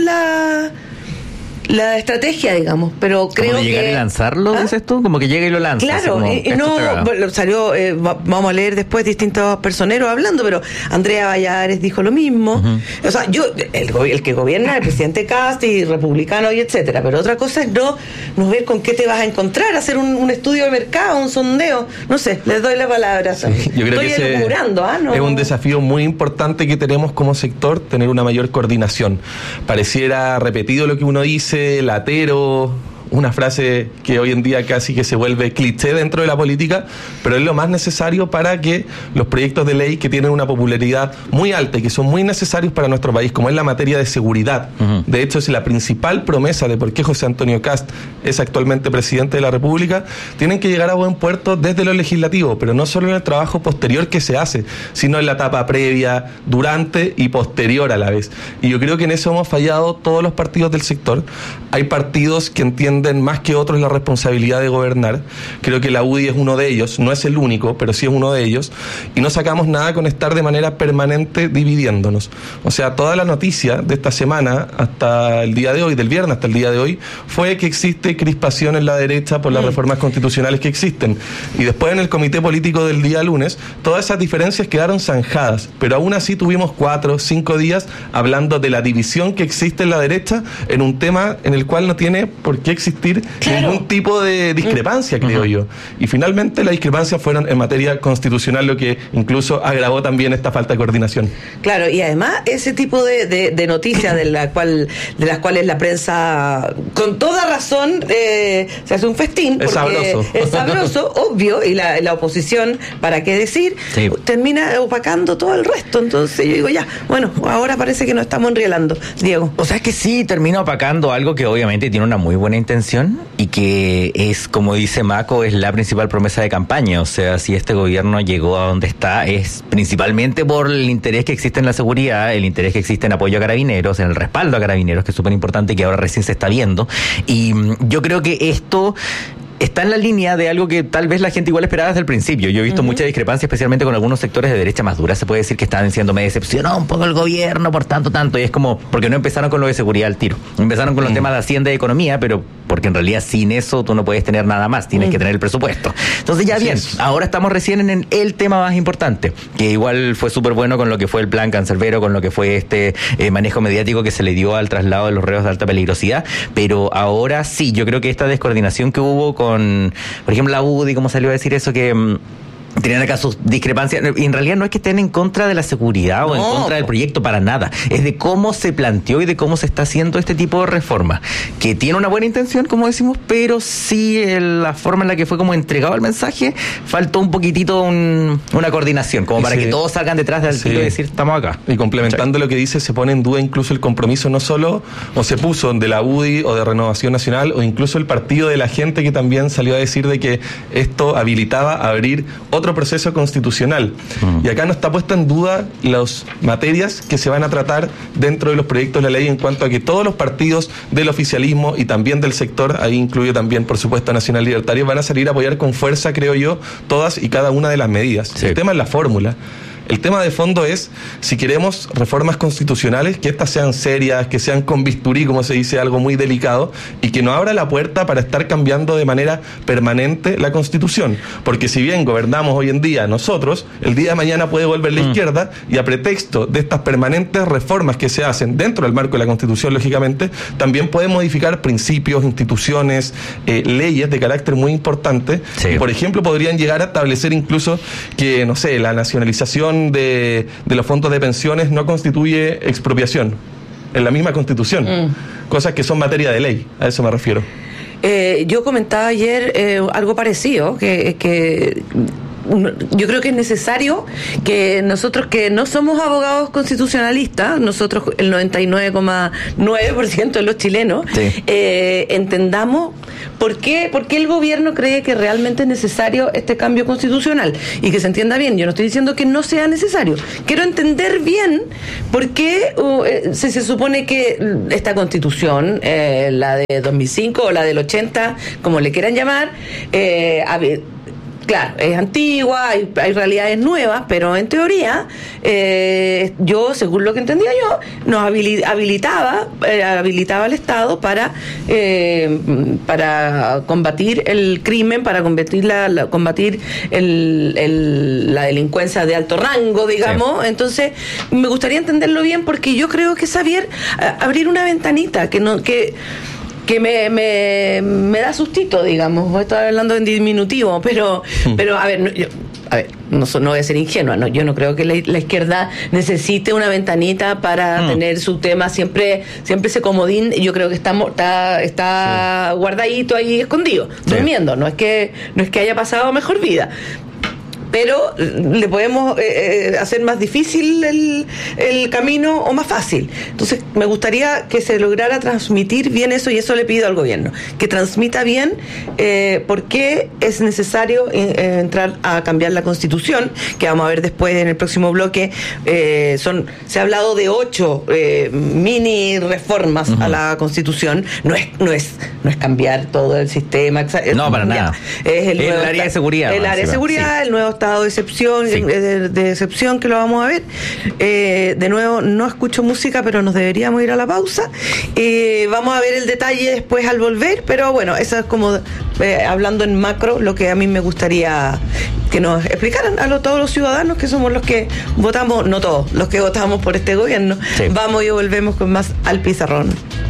la estrategia, digamos, pero creo que... ¿Como llegar y lanzarlo, dices tú? Como que llega y lo lanza. Claro, salió, vamos a leer después distintos personeros hablando, pero Andrea Valladares dijo lo mismo. O sea, el que gobierna es el presidente Kast y republicano y etcétera, pero otra cosa es no ver con qué te vas a encontrar, hacer un estudio de mercado, un sondeo, no sé, les doy la palabra. Sí, yo creo que es un desafío muy importante que tenemos como sector, tener una mayor coordinación. Pareciera repetido lo que uno dice, latero, una frase que hoy en día casi que se vuelve cliché dentro de la política, pero es lo más necesario para que los proyectos de ley que tienen una popularidad muy alta y que son muy necesarios para nuestro país, como es la materia de seguridad. De hecho, es la principal promesa de por qué José Antonio Kast es actualmente presidente de la República. Tienen que llegar a buen puerto desde lo legislativo, pero no solo en el trabajo posterior que se hace, sino en la etapa previa, durante y posterior a la vez. Y yo creo que en eso hemos fallado todos los partidos del sector. Hay partidos que entienden más que otros la responsabilidad de gobernar. Creo que la UDI es uno de ellos, no es el único, pero sí es uno de ellos, y no sacamos nada con estar de manera permanente dividiéndonos. O sea, toda la noticia de esta semana hasta el día de hoy, del viernes hasta el día de hoy, fue que existe crispación en la derecha por las reformas constitucionales que existen, y después en el comité político del día lunes todas esas diferencias quedaron zanjadas, pero aún así tuvimos 4 o 5 días hablando de la división que existe en la derecha en un tema en el cual no tiene por qué existir ningún tipo de discrepancia, creo yo. Y finalmente las discrepancias fueron en materia constitucional, lo que incluso agravó también esta falta de coordinación. Claro, y además ese tipo de noticias de las cuales la prensa, con toda razón, se hace un festín, porque es sabroso, obvio, y la oposición, ¿para qué decir? Sí. Termina opacando todo el resto. Entonces yo digo, ya, bueno, ahora parece que nos estamos enrielando. Diego. O sea, es que sí, termina opacando algo que obviamente tiene una muy buena intención y que es, como dice Maco, es la principal promesa de campaña. O sea, si este gobierno llegó a donde está, es principalmente por el interés que existe en la seguridad, el interés que existe en apoyo a Carabineros, en el respaldo a Carabineros, que es súper importante y que ahora recién se está viendo. Y yo creo que esto está en la línea de algo que tal vez la gente igual esperaba desde el principio. Yo he visto mucha discrepancia, especialmente con algunos sectores de derecha más dura. Se puede decir que están diciendo, me decepcionó un poco el gobierno por tanto, y es como, porque no empezaron con lo de seguridad al tiro. Empezaron con los temas de Hacienda y Economía, pero porque en realidad sin eso tú no puedes tener nada más, tienes que tener el presupuesto. Entonces ya bien, ahora estamos recién en el tema más importante, que igual fue súper bueno con lo que fue el plan Cancerbero, con lo que fue este manejo mediático que se le dio al traslado de los reos de alta peligrosidad, pero ahora sí, yo creo que esta descoordinación que hubo con, por ejemplo, la UDI, como salió a decir eso, que tenían acá sus discrepancias, y en realidad no es que estén en contra de la seguridad o en contra del proyecto, para nada, es de cómo se planteó y de cómo se está haciendo este tipo de reforma, que tiene una buena intención, como decimos, pero sí la forma en la que fue como entregado el mensaje, faltó un poquitito una coordinación, como para que todos salgan detrás del tiro y decir, estamos acá. Y complementando lo que dice, se pone en duda incluso el compromiso, no solo, o se puso de la UDI o de Renovación Nacional, o incluso el partido de la gente, que también salió a decir de que esto habilitaba abrir otro proceso constitucional. Y acá no está puesta en duda las materias que se van a tratar dentro de los proyectos de la ley, en cuanto a que todos los partidos del oficialismo y también del sector, ahí incluye también por supuesto Nacional Libertario, van a salir a apoyar con fuerza, creo yo, todas y cada una de las medidas. El tema es la fórmula. El tema de fondo es si queremos reformas constitucionales, que estas sean serias, que sean con bisturí, como se dice, algo muy delicado, y que no abra la puerta para estar cambiando de manera permanente la Constitución. Porque si bien gobernamos hoy en día nosotros, el día de mañana puede volver la izquierda, y a pretexto de estas permanentes reformas que se hacen dentro del marco de la Constitución, lógicamente, también puede modificar principios, instituciones, leyes de carácter muy importante. Sí. Y, por ejemplo, podrían llegar a establecer incluso que, no sé, la nacionalización de los fondos de pensiones no constituye expropiación en la misma Constitución. Cosas que son materia de ley, a eso me refiero. Yo comentaba ayer algo parecido, que yo creo que es necesario que nosotros, que no somos abogados constitucionalistas, nosotros el 99,9% de los chilenos, sí, entendamos por qué el gobierno cree que realmente es necesario este cambio constitucional, y que se entienda bien. Yo no estoy diciendo que no sea necesario, quiero entender bien por qué se supone que esta constitución, la de 2005 o la del 80, como le quieran llamar, claro, es antigua, hay realidades nuevas, pero en teoría, yo, según lo que entendía yo, nos habilitaba al Estado para combatir el crimen, para combatir la delincuencia de alto rango, digamos. Sí. Entonces, me gustaría entenderlo bien, porque yo creo que es abrir una ventanita que me da sustito, digamos. Voy a estar hablando en diminutivo, pero a ver, no voy a ser ingenua, no, yo no creo que la izquierda necesite una ventanita para tener su tema siempre ese comodín. Yo creo que está guardadito ahí, escondido, durmiendo. No es que haya pasado mejor vida, pero le podemos hacer más difícil el camino o más fácil. Entonces, me gustaría que se lograra transmitir bien eso, y eso le pido al gobierno, que transmita bien por qué es necesario entrar a cambiar la Constitución, que vamos a ver después en el próximo bloque. Se ha hablado de 8 mini reformas a la Constitución. No es cambiar todo el sistema. No, para nada. Es el área de seguridad. El área de seguridad, sí. El nuevo estado de excepción, sí, de excepción, que lo vamos a ver. De nuevo, no escucho música, pero nos deberíamos ir a la pausa. Vamos a ver el detalle después al volver, pero bueno, eso es como hablando en macro, lo que a mí me gustaría que nos explicaran a todos los ciudadanos, que somos los que votamos, no todos, los que votamos por este gobierno. Sí. Vamos y volvemos con más Al Pizarrón.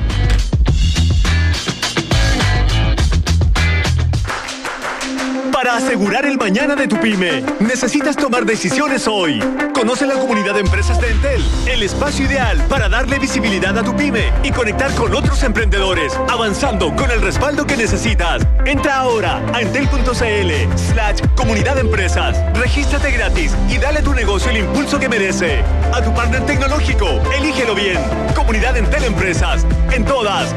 Para asegurar el mañana de tu pyme, necesitas tomar decisiones hoy. Conoce la comunidad de empresas de Entel, el espacio ideal para darle visibilidad a tu pyme y conectar con otros emprendedores, avanzando con el respaldo que necesitas. Entra ahora a entel.cl/comunidad de empresas. Regístrate gratis y dale a tu negocio el impulso que merece. A tu partner tecnológico, elígelo bien. Comunidad Entel Empresas, en todas.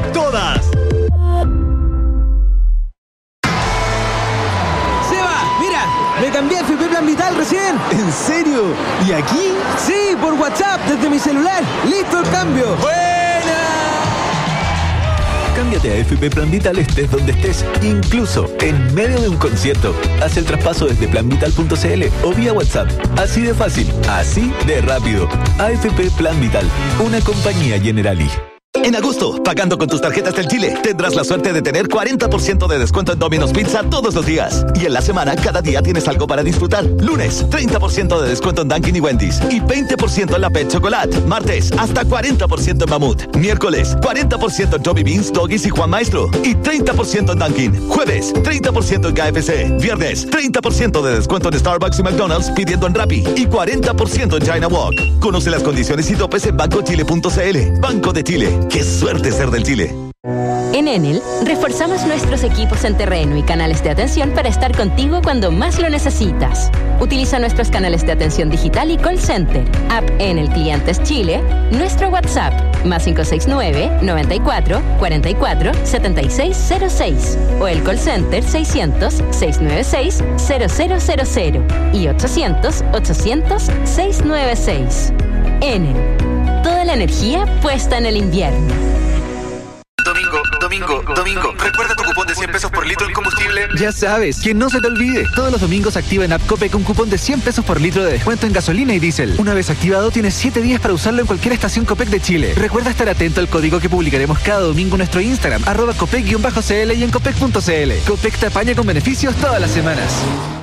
Me cambié a FP Plan Vital recién. ¿En serio? ¿Y aquí? Sí, por WhatsApp, desde mi celular. ¡Listo el cambio! ¡Buena! Cámbiate a FP Plan Vital estés donde estés, incluso en medio de un concierto. Haz el traspaso desde planvital.cl o vía WhatsApp. Así de fácil, así de rápido. AFP Plan Vital, una compañía Generali. En agosto, pagando con tus tarjetas del Chile, tendrás la suerte de tener 40% de descuento en Domino's Pizza todos los días. Y en la semana, cada día tienes algo para disfrutar. Lunes, 30% de descuento en Dunkin' y Wendy's. Y 20% en la Pet Chocolate. Martes, hasta 40% en Mamut. Miércoles, 40% en Joby Beans, Doggies y Juan Maestro. Y 30% en Dunkin'. Jueves, 30% en KFC. Viernes, 30% de descuento en Starbucks y McDonald's pidiendo en Rappi. Y 40% en China Walk. Conoce las condiciones y topes en bancochile.cl. Banco de Chile. ¡Qué suerte ser del Chile! En Enel, reforzamos nuestros equipos en terreno y canales de atención para estar contigo cuando más lo necesitas. Utiliza nuestros canales de atención digital y call center, app Enel Clientes Chile, nuestro WhatsApp, +569 94 44 7606, o el call center 600 696 0000 y 800 800 696. Enel. Toda la energía puesta en el invierno. Domingo, recuerda tu cupón de 100 pesos por litro en combustible. Ya sabes, que no se te olvide. Todos los domingos activa en App Copec un cupón de 100 pesos por litro de descuento en gasolina y diésel. Una vez activado, tienes 7 días para usarlo en cualquier estación Copec de Chile. Recuerda estar atento al código que publicaremos cada domingo en nuestro Instagram, @Copec_CL y en Copec.cl. Copec te apaña con beneficios todas las semanas.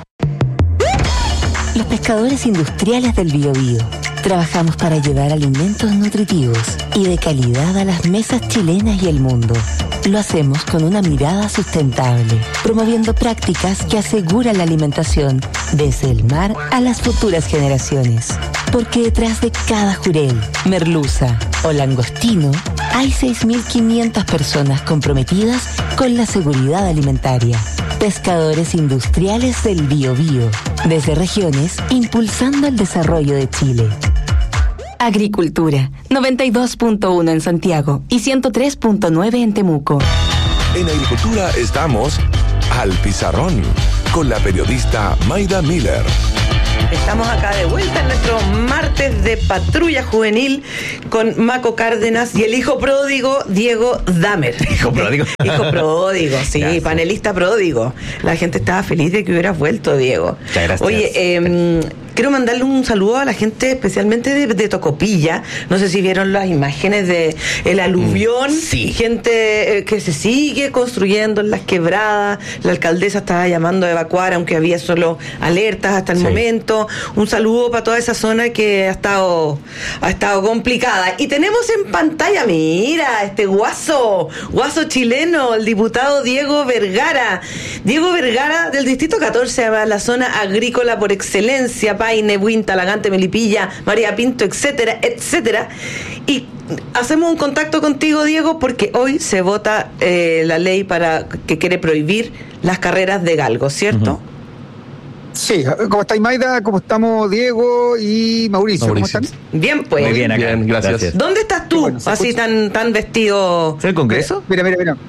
Los pescadores industriales del Biobío. Trabajamos para llevar alimentos nutritivos y de calidad a las mesas chilenas y el mundo. Lo hacemos con una mirada sustentable, promoviendo prácticas que aseguran la alimentación desde el mar a las futuras generaciones. Porque detrás de cada jurel, merluza o langostino hay 6.500 personas comprometidas con la seguridad alimentaria. Pescadores industriales del Biobío, desde regiones impulsando el desarrollo de Chile. Agricultura, 92.1 en Santiago y 103.9 en Temuco. En Agricultura estamos al Pizarrón con la periodista Mayda Miller. Estamos acá de vuelta en nuestro martes de patrulla juvenil con Maco Cárdenas y el hijo pródigo Diego Damer. ¿Hijo pródigo? Hijo pródigo, sí, gracias. Panelista pródigo. La gente estaba feliz de que hubieras vuelto, Diego. Muchas gracias. Oye, quiero mandarle un saludo a la gente, especialmente de Tocopilla. No sé si vieron las imágenes de el aluvión. Sí. Gente que se sigue construyendo en las quebradas. La alcaldesa estaba llamando a evacuar, aunque había solo alertas hasta el momento. Un saludo para toda esa zona que ha estado complicada. Y tenemos en pantalla, mira, este guaso chileno, el diputado Diego Vergara. Diego Vergara del Distrito 14, la zona agrícola por excelencia, Paine, Buin, Talagante, Melipilla, María Pinto, etcétera, etcétera. Y hacemos un contacto contigo, Diego, porque hoy se vota la ley que quiere prohibir las carreras de galgos, ¿cierto? Uh-huh. Sí, ¿cómo estáis, Mayda? ¿Cómo estamos, Diego y Mauricio? ¿Cómo están? Bien, pues. Muy bien, acá. Bien, gracias. ¿Dónde estás tú, así tan vestido? ¿Es el Congreso? Mira.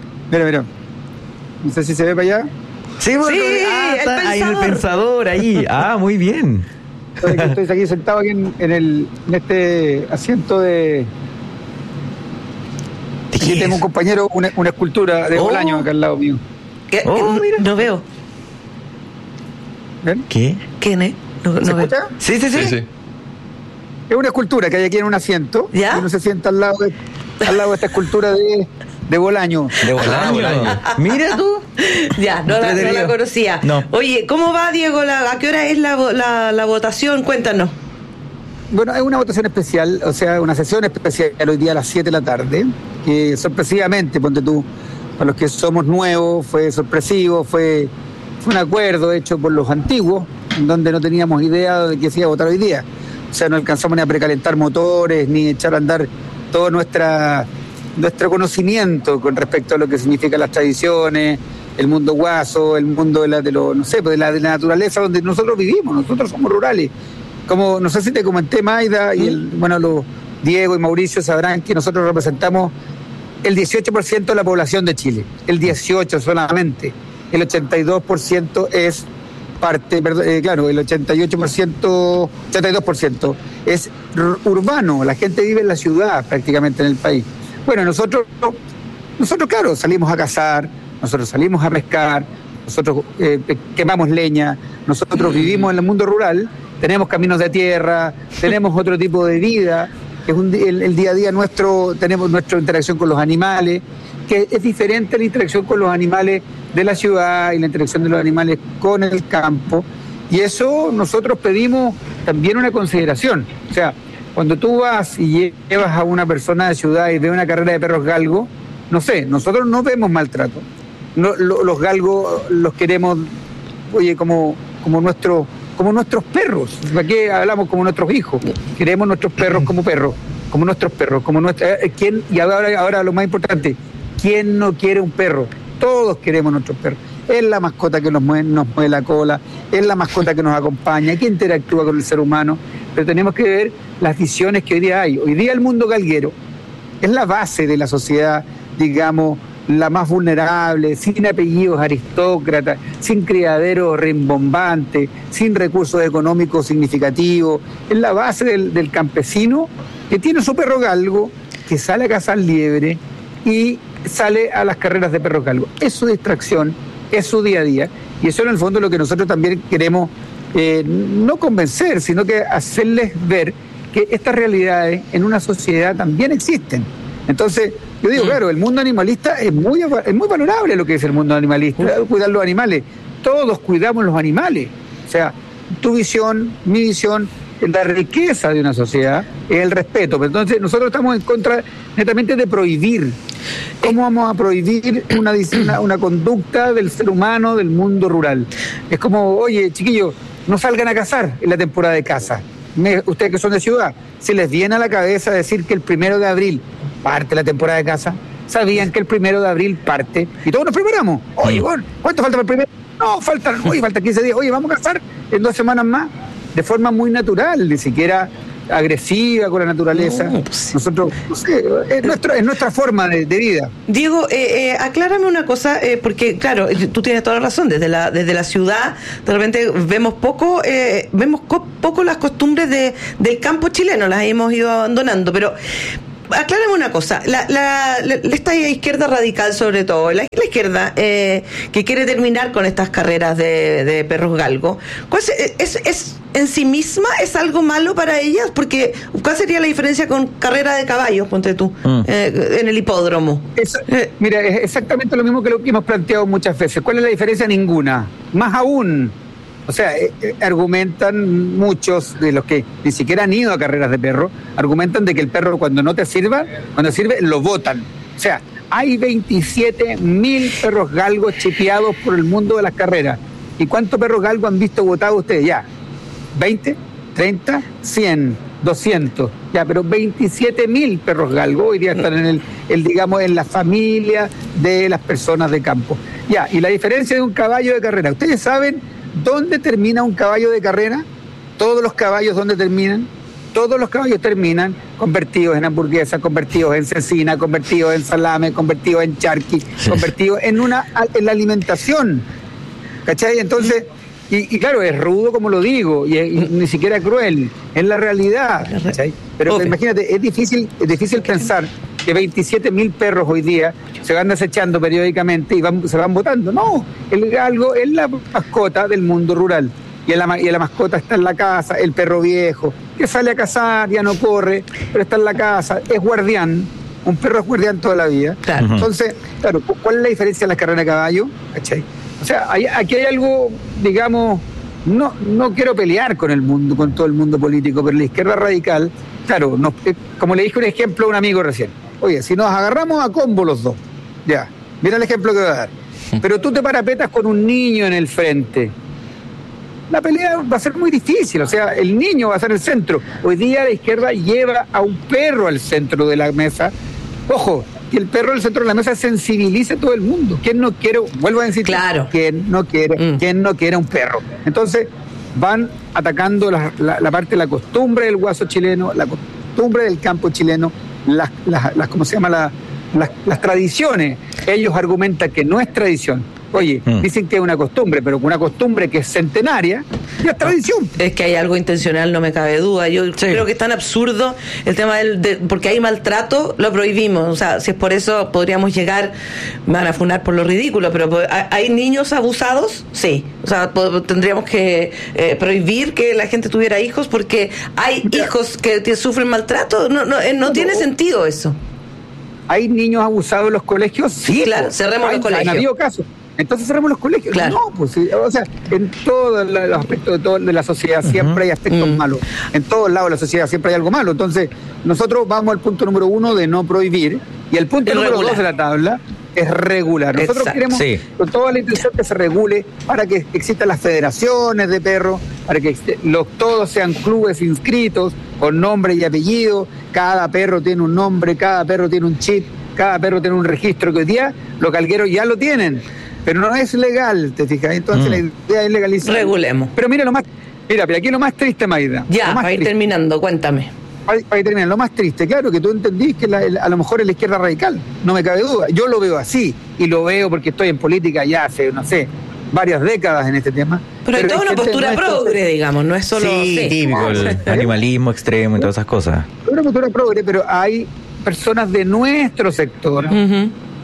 No sé si se ve para allá. Sí, está ahí en el pensador, ahí. Muy bien. Estoy aquí sentado aquí en este asiento de... Aquí tengo un compañero, una escultura de Bolaño acá al lado mío. Mira. No veo. ¿Ven? ¿Qué? ¿Quién es? No escucha? Sí. Es una escultura que hay aquí en un asiento. ¿Ya? Y uno se sienta al lado de esta escultura de Bolaño. De Bolaño. Mira tú. Ya, no la conocía. No. Oye, ¿cómo va, Diego? ¿A qué hora es la votación? Cuéntanos. Bueno, es una votación especial, o sea, una sesión especial hoy día a las 7 de la tarde, que sorpresivamente, ponte tú, para los que somos nuevos, fue sorpresivo, fue un acuerdo hecho por los antiguos, en donde no teníamos idea de que se iba a votar hoy día. O sea, no alcanzamos ni a precalentar motores, ni echar a andar todo nuestro conocimiento con respecto a lo que significan las tradiciones, el mundo guaso, el mundo de la naturaleza donde nosotros vivimos. Nosotros somos rurales. Como no sé si te comenté, Mayda, y Diego y Mauricio sabrán que nosotros representamos el 18% de la población de Chile, el 18% solamente. El 82% es parte, el 82% es urbano, la gente vive en la ciudad prácticamente en el país. Bueno, nosotros claro, salimos a cazar, nosotros salimos a pescar, nosotros quemamos leña, nosotros vivimos en el mundo rural, tenemos caminos de tierra, tenemos otro tipo de vida, que es el día a día nuestro, tenemos nuestra interacción con los animales, que es diferente a la interacción con los animales de la ciudad y la interacción de los animales con el campo. Y eso nosotros pedimos también una consideración. O sea, cuando tú vas y llevas a una persona de ciudad y ve una carrera de perros galgos, no sé, nosotros no vemos maltrato. No, los galgos los queremos, oye, como nuestros perros. ¿Para qué hablamos como nuestros hijos? Queremos nuestros perros como perros, como nuestros perros, como ¿quién? Y ahora lo más importante, ¿quién no quiere un perro? Todos queremos nuestros perros. Es la mascota que nos mueve la cola, es la mascota que nos acompaña, que interactúa con el ser humano, pero tenemos que ver las visiones que hoy día hay. Hoy día el mundo galguero es la base de la sociedad, digamos, la más vulnerable, sin apellidos aristócratas, sin criaderos rimbombantes, sin recursos económicos significativos. Es la base del campesino que tiene su perro galgo, que sale a cazar liebre y sale a las carreras de perros galgos. Es su distracción, es su día a día, y eso en el fondo es lo que nosotros también queremos no convencer, sino que hacerles ver que estas realidades en una sociedad también existen. Entonces, yo digo, claro, el mundo animalista es muy valorable lo que es el mundo animalista, cuidar los animales. Todos cuidamos los animales. O sea, tu visión, mi visión, la riqueza de una sociedad es el respeto. Pero entonces nosotros estamos en contra netamente de prohibir. ¿Cómo vamos a prohibir una conducta del ser humano del mundo rural? Es como, oye, chiquillos, no salgan a cazar en la temporada de caza. Ustedes que son de ciudad, ¿se les viene a la cabeza decir que el 1 de abril parte la temporada de caza? ¿Sabían que el 1 de abril parte? Y todos nos preparamos. Oye, bueno, ¿cuánto falta para el 1? No, faltan 15 días. Oye, vamos a cazar en 2 semanas más. De forma muy natural, ni siquiera agresiva con la naturaleza. No, pues, nosotros, no sé, es nuestra forma de vida. Diego, aclárame una cosa, porque claro, tú tienes toda la razón, desde la ciudad de repente vemos poco las costumbres del campo chileno, las hemos ido abandonando, pero aclárame una cosa, esta izquierda radical sobre todo, la izquierda que quiere terminar con estas carreras de perros galgos, ¿es en sí misma es algo malo para ellas? Porque ¿cuál sería la diferencia con carrera de caballos, ponte tú, en el hipódromo? Mira, es exactamente lo mismo que lo que hemos planteado muchas veces. ¿Cuál es la diferencia? Ninguna. Más aún, o sea, argumentan muchos de los que ni siquiera han ido a carreras de perro, argumentan de que el perro cuando sirve, lo botan. O sea, hay 27.000 perros galgos chipeados por el mundo de las carreras. ¿Y cuántos perros galgos han visto botados ustedes? Ya, 20, 30, 100, 200. Ya, pero 27.000 perros galgos hoy día están en la familia de las personas de campo. Ya, y la diferencia de un caballo de carrera. ¿Ustedes saben dónde termina un caballo de carrera? Todos los caballos, ¿dónde terminan? Todos los caballos terminan convertidos en hamburguesas, convertidos en cecina, convertidos en salame, convertidos en charqui, convertidos en la alimentación. ¿Cachai? Entonces, y claro, es rudo como lo digo, y ni siquiera cruel, es la realidad. ¿Cachai? Pero imagínate, es difícil pensar que 27.000 perros hoy día se van desechando periódicamente y se van botando. No, el galgo es la mascota del mundo rural. Y la mascota está en la casa, el perro viejo, que sale a cazar, ya no corre, pero está en la casa, es guardián. Un perro es guardián toda la vida. Claro. Entonces, claro, ¿cuál es la diferencia de la carrera de caballo? ¿Cachai? O sea, aquí hay algo, digamos, no quiero pelear con todo el mundo político, pero la izquierda radical, claro, como le dije un ejemplo a un amigo recién, oye, si nos agarramos a combo los dos, ya, mira el ejemplo que voy a dar, pero tú te parapetas con un niño en el frente, la pelea va a ser muy difícil, o sea, el niño va a ser el centro. Hoy día la izquierda lleva a un perro al centro de la mesa, ojo, que el perro al centro de la mesa sensibilice a todo el mundo. ¿Quién no quiere? Vuelvo a decir, claro. ¿Quién no quiere un perro? Entonces van atacando la parte de la costumbre del guaso chileno, la costumbre del campo chileno, las ¿cómo se llama? Las tradiciones. Ellos argumentan que no es tradición. Oye, dicen que es una costumbre, pero una costumbre que es centenaria, ya es tradición. Es que hay algo intencional, no me cabe duda. Yo creo que es tan absurdo el tema porque hay maltrato, lo prohibimos. O sea, si es por eso podríamos llegar, me van a funar por lo ridículo, pero ¿hay niños abusados? Sí. O sea, tendríamos que prohibir que la gente tuviera hijos porque hay hijos que sufren maltrato. No tiene sentido eso. ¿Hay niños abusados en los colegios? Sí, claro, cerremos los colegios. Han habido casos. Entonces cerramos los colegios. Claro. No, pues, o sea, en todos los aspectos de la sociedad siempre hay aspectos malos. En todos lados de la sociedad siempre hay algo malo. Entonces, nosotros vamos al punto número 1 de no prohibir, y el punto número 2 de la tabla es regular. Nosotros queremos con toda la intención que se regule para que existan las federaciones de perros, para que todos sean clubes inscritos con nombre y apellido. Cada perro tiene un nombre, cada perro tiene un chip, cada perro tiene un registro que hoy día los galgueros ya lo tienen. Pero no es legal, ¿te fijas? Entonces la idea es legalizar. Regulemos. Pero mira, pero aquí lo más triste, Maida. Ya, para ir terminando, cuéntame. Para ir terminando, lo más triste, claro, que tú entendís que a lo mejor es la izquierda radical, no me cabe duda. Yo lo veo así, y lo veo porque estoy en política ya hace, no sé, varias décadas en este tema. Pero hay toda una postura progre, digamos, no es solo... Sí, típico, el animalismo extremo y todas esas cosas. Una postura progre, pero hay personas de nuestro sector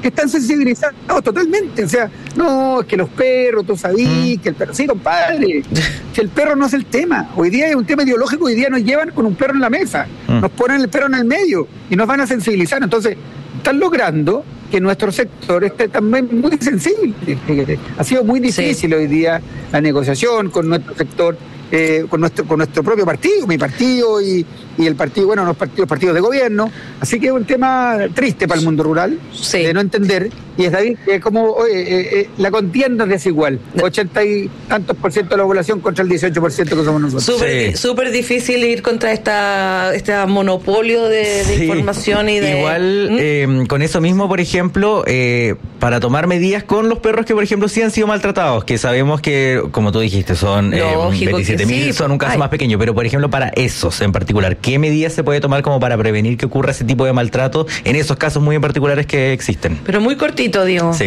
están sensibilizados totalmente. O sea, no, es que los perros, tú sabías, que el perro... Sí, compadre, que el perro no es el tema. Hoy día es un tema ideológico, hoy día nos llevan con un perro en la mesa, nos ponen el perro en el medio y nos van a sensibilizar. Entonces, están logrando que nuestro sector esté también muy sensible. Ha sido muy difícil hoy día la negociación con nuestro sector, con nuestro propio partido, mi partido y el partido, bueno, los partidos de gobierno. Así que es un tema triste para el mundo rural, de no entender. Y es como la contienda es desigual. 80 y tantos % de la población contra el 18% que somos nosotros. Súper difícil ir contra este monopolio de información y de... Igual, con eso mismo, por ejemplo, para tomar medidas con los perros que, por ejemplo, sí han sido maltratados, que sabemos que, como tú dijiste, son 27.000, son un caso más pequeño, pero, por ejemplo, para esos en particular, ¿qué medidas se puede tomar como para prevenir que ocurra ese tipo de maltrato en esos casos muy en particulares que existen? Pero muy cortito, digo. Sí.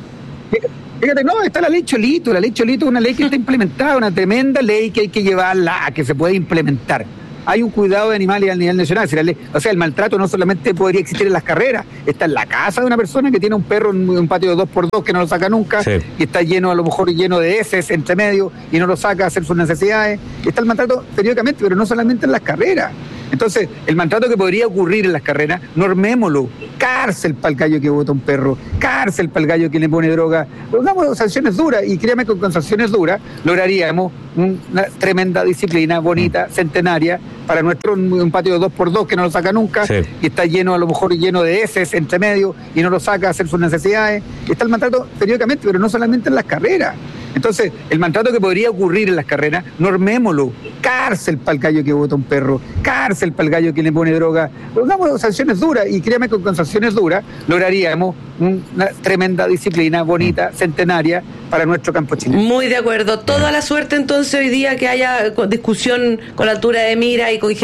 Fíjate, no, está la ley Cholito. La ley Cholito es una ley que está implementada, una tremenda ley que hay que llevarla a que se pueda implementar. Hay un cuidado de animales a nivel nacional. O sea, el maltrato no solamente podría existir en las carreras, está en la casa de una persona que tiene un perro en un patio de 2x2 que no lo saca nunca, y está lleno, a lo mejor lleno de heces entre medio, y no lo saca a hacer sus necesidades. Está el maltrato periódicamente, pero no solamente en las carreras. Entonces, el maltrato que podría ocurrir en las carreras, normémoslo. Cárcel para el gallo que bota un perro, cárcel para el gallo que le pone droga. Pongamos sanciones duras, y créame que con sanciones duras lograríamos una tremenda disciplina bonita, centenaria, para un patio de 2x2 que no lo saca nunca, y está lleno, a lo mejor lleno de heces entre medio, y no lo saca a hacer sus necesidades. Está el maltrato periódicamente, pero no solamente en las carreras. Entonces, el maltrato que podría ocurrir en las carreras, normémoslo. Cárcel para el gallo que bota un perro, cárcel para el gallo que le pone droga. Pongamos sanciones duras, y créame que con sanciones duras lograríamos una tremenda disciplina bonita, centenaria, para nuestro campo chileno. Muy de acuerdo. Toda la suerte entonces hoy día que haya discusión con la altura de mira y con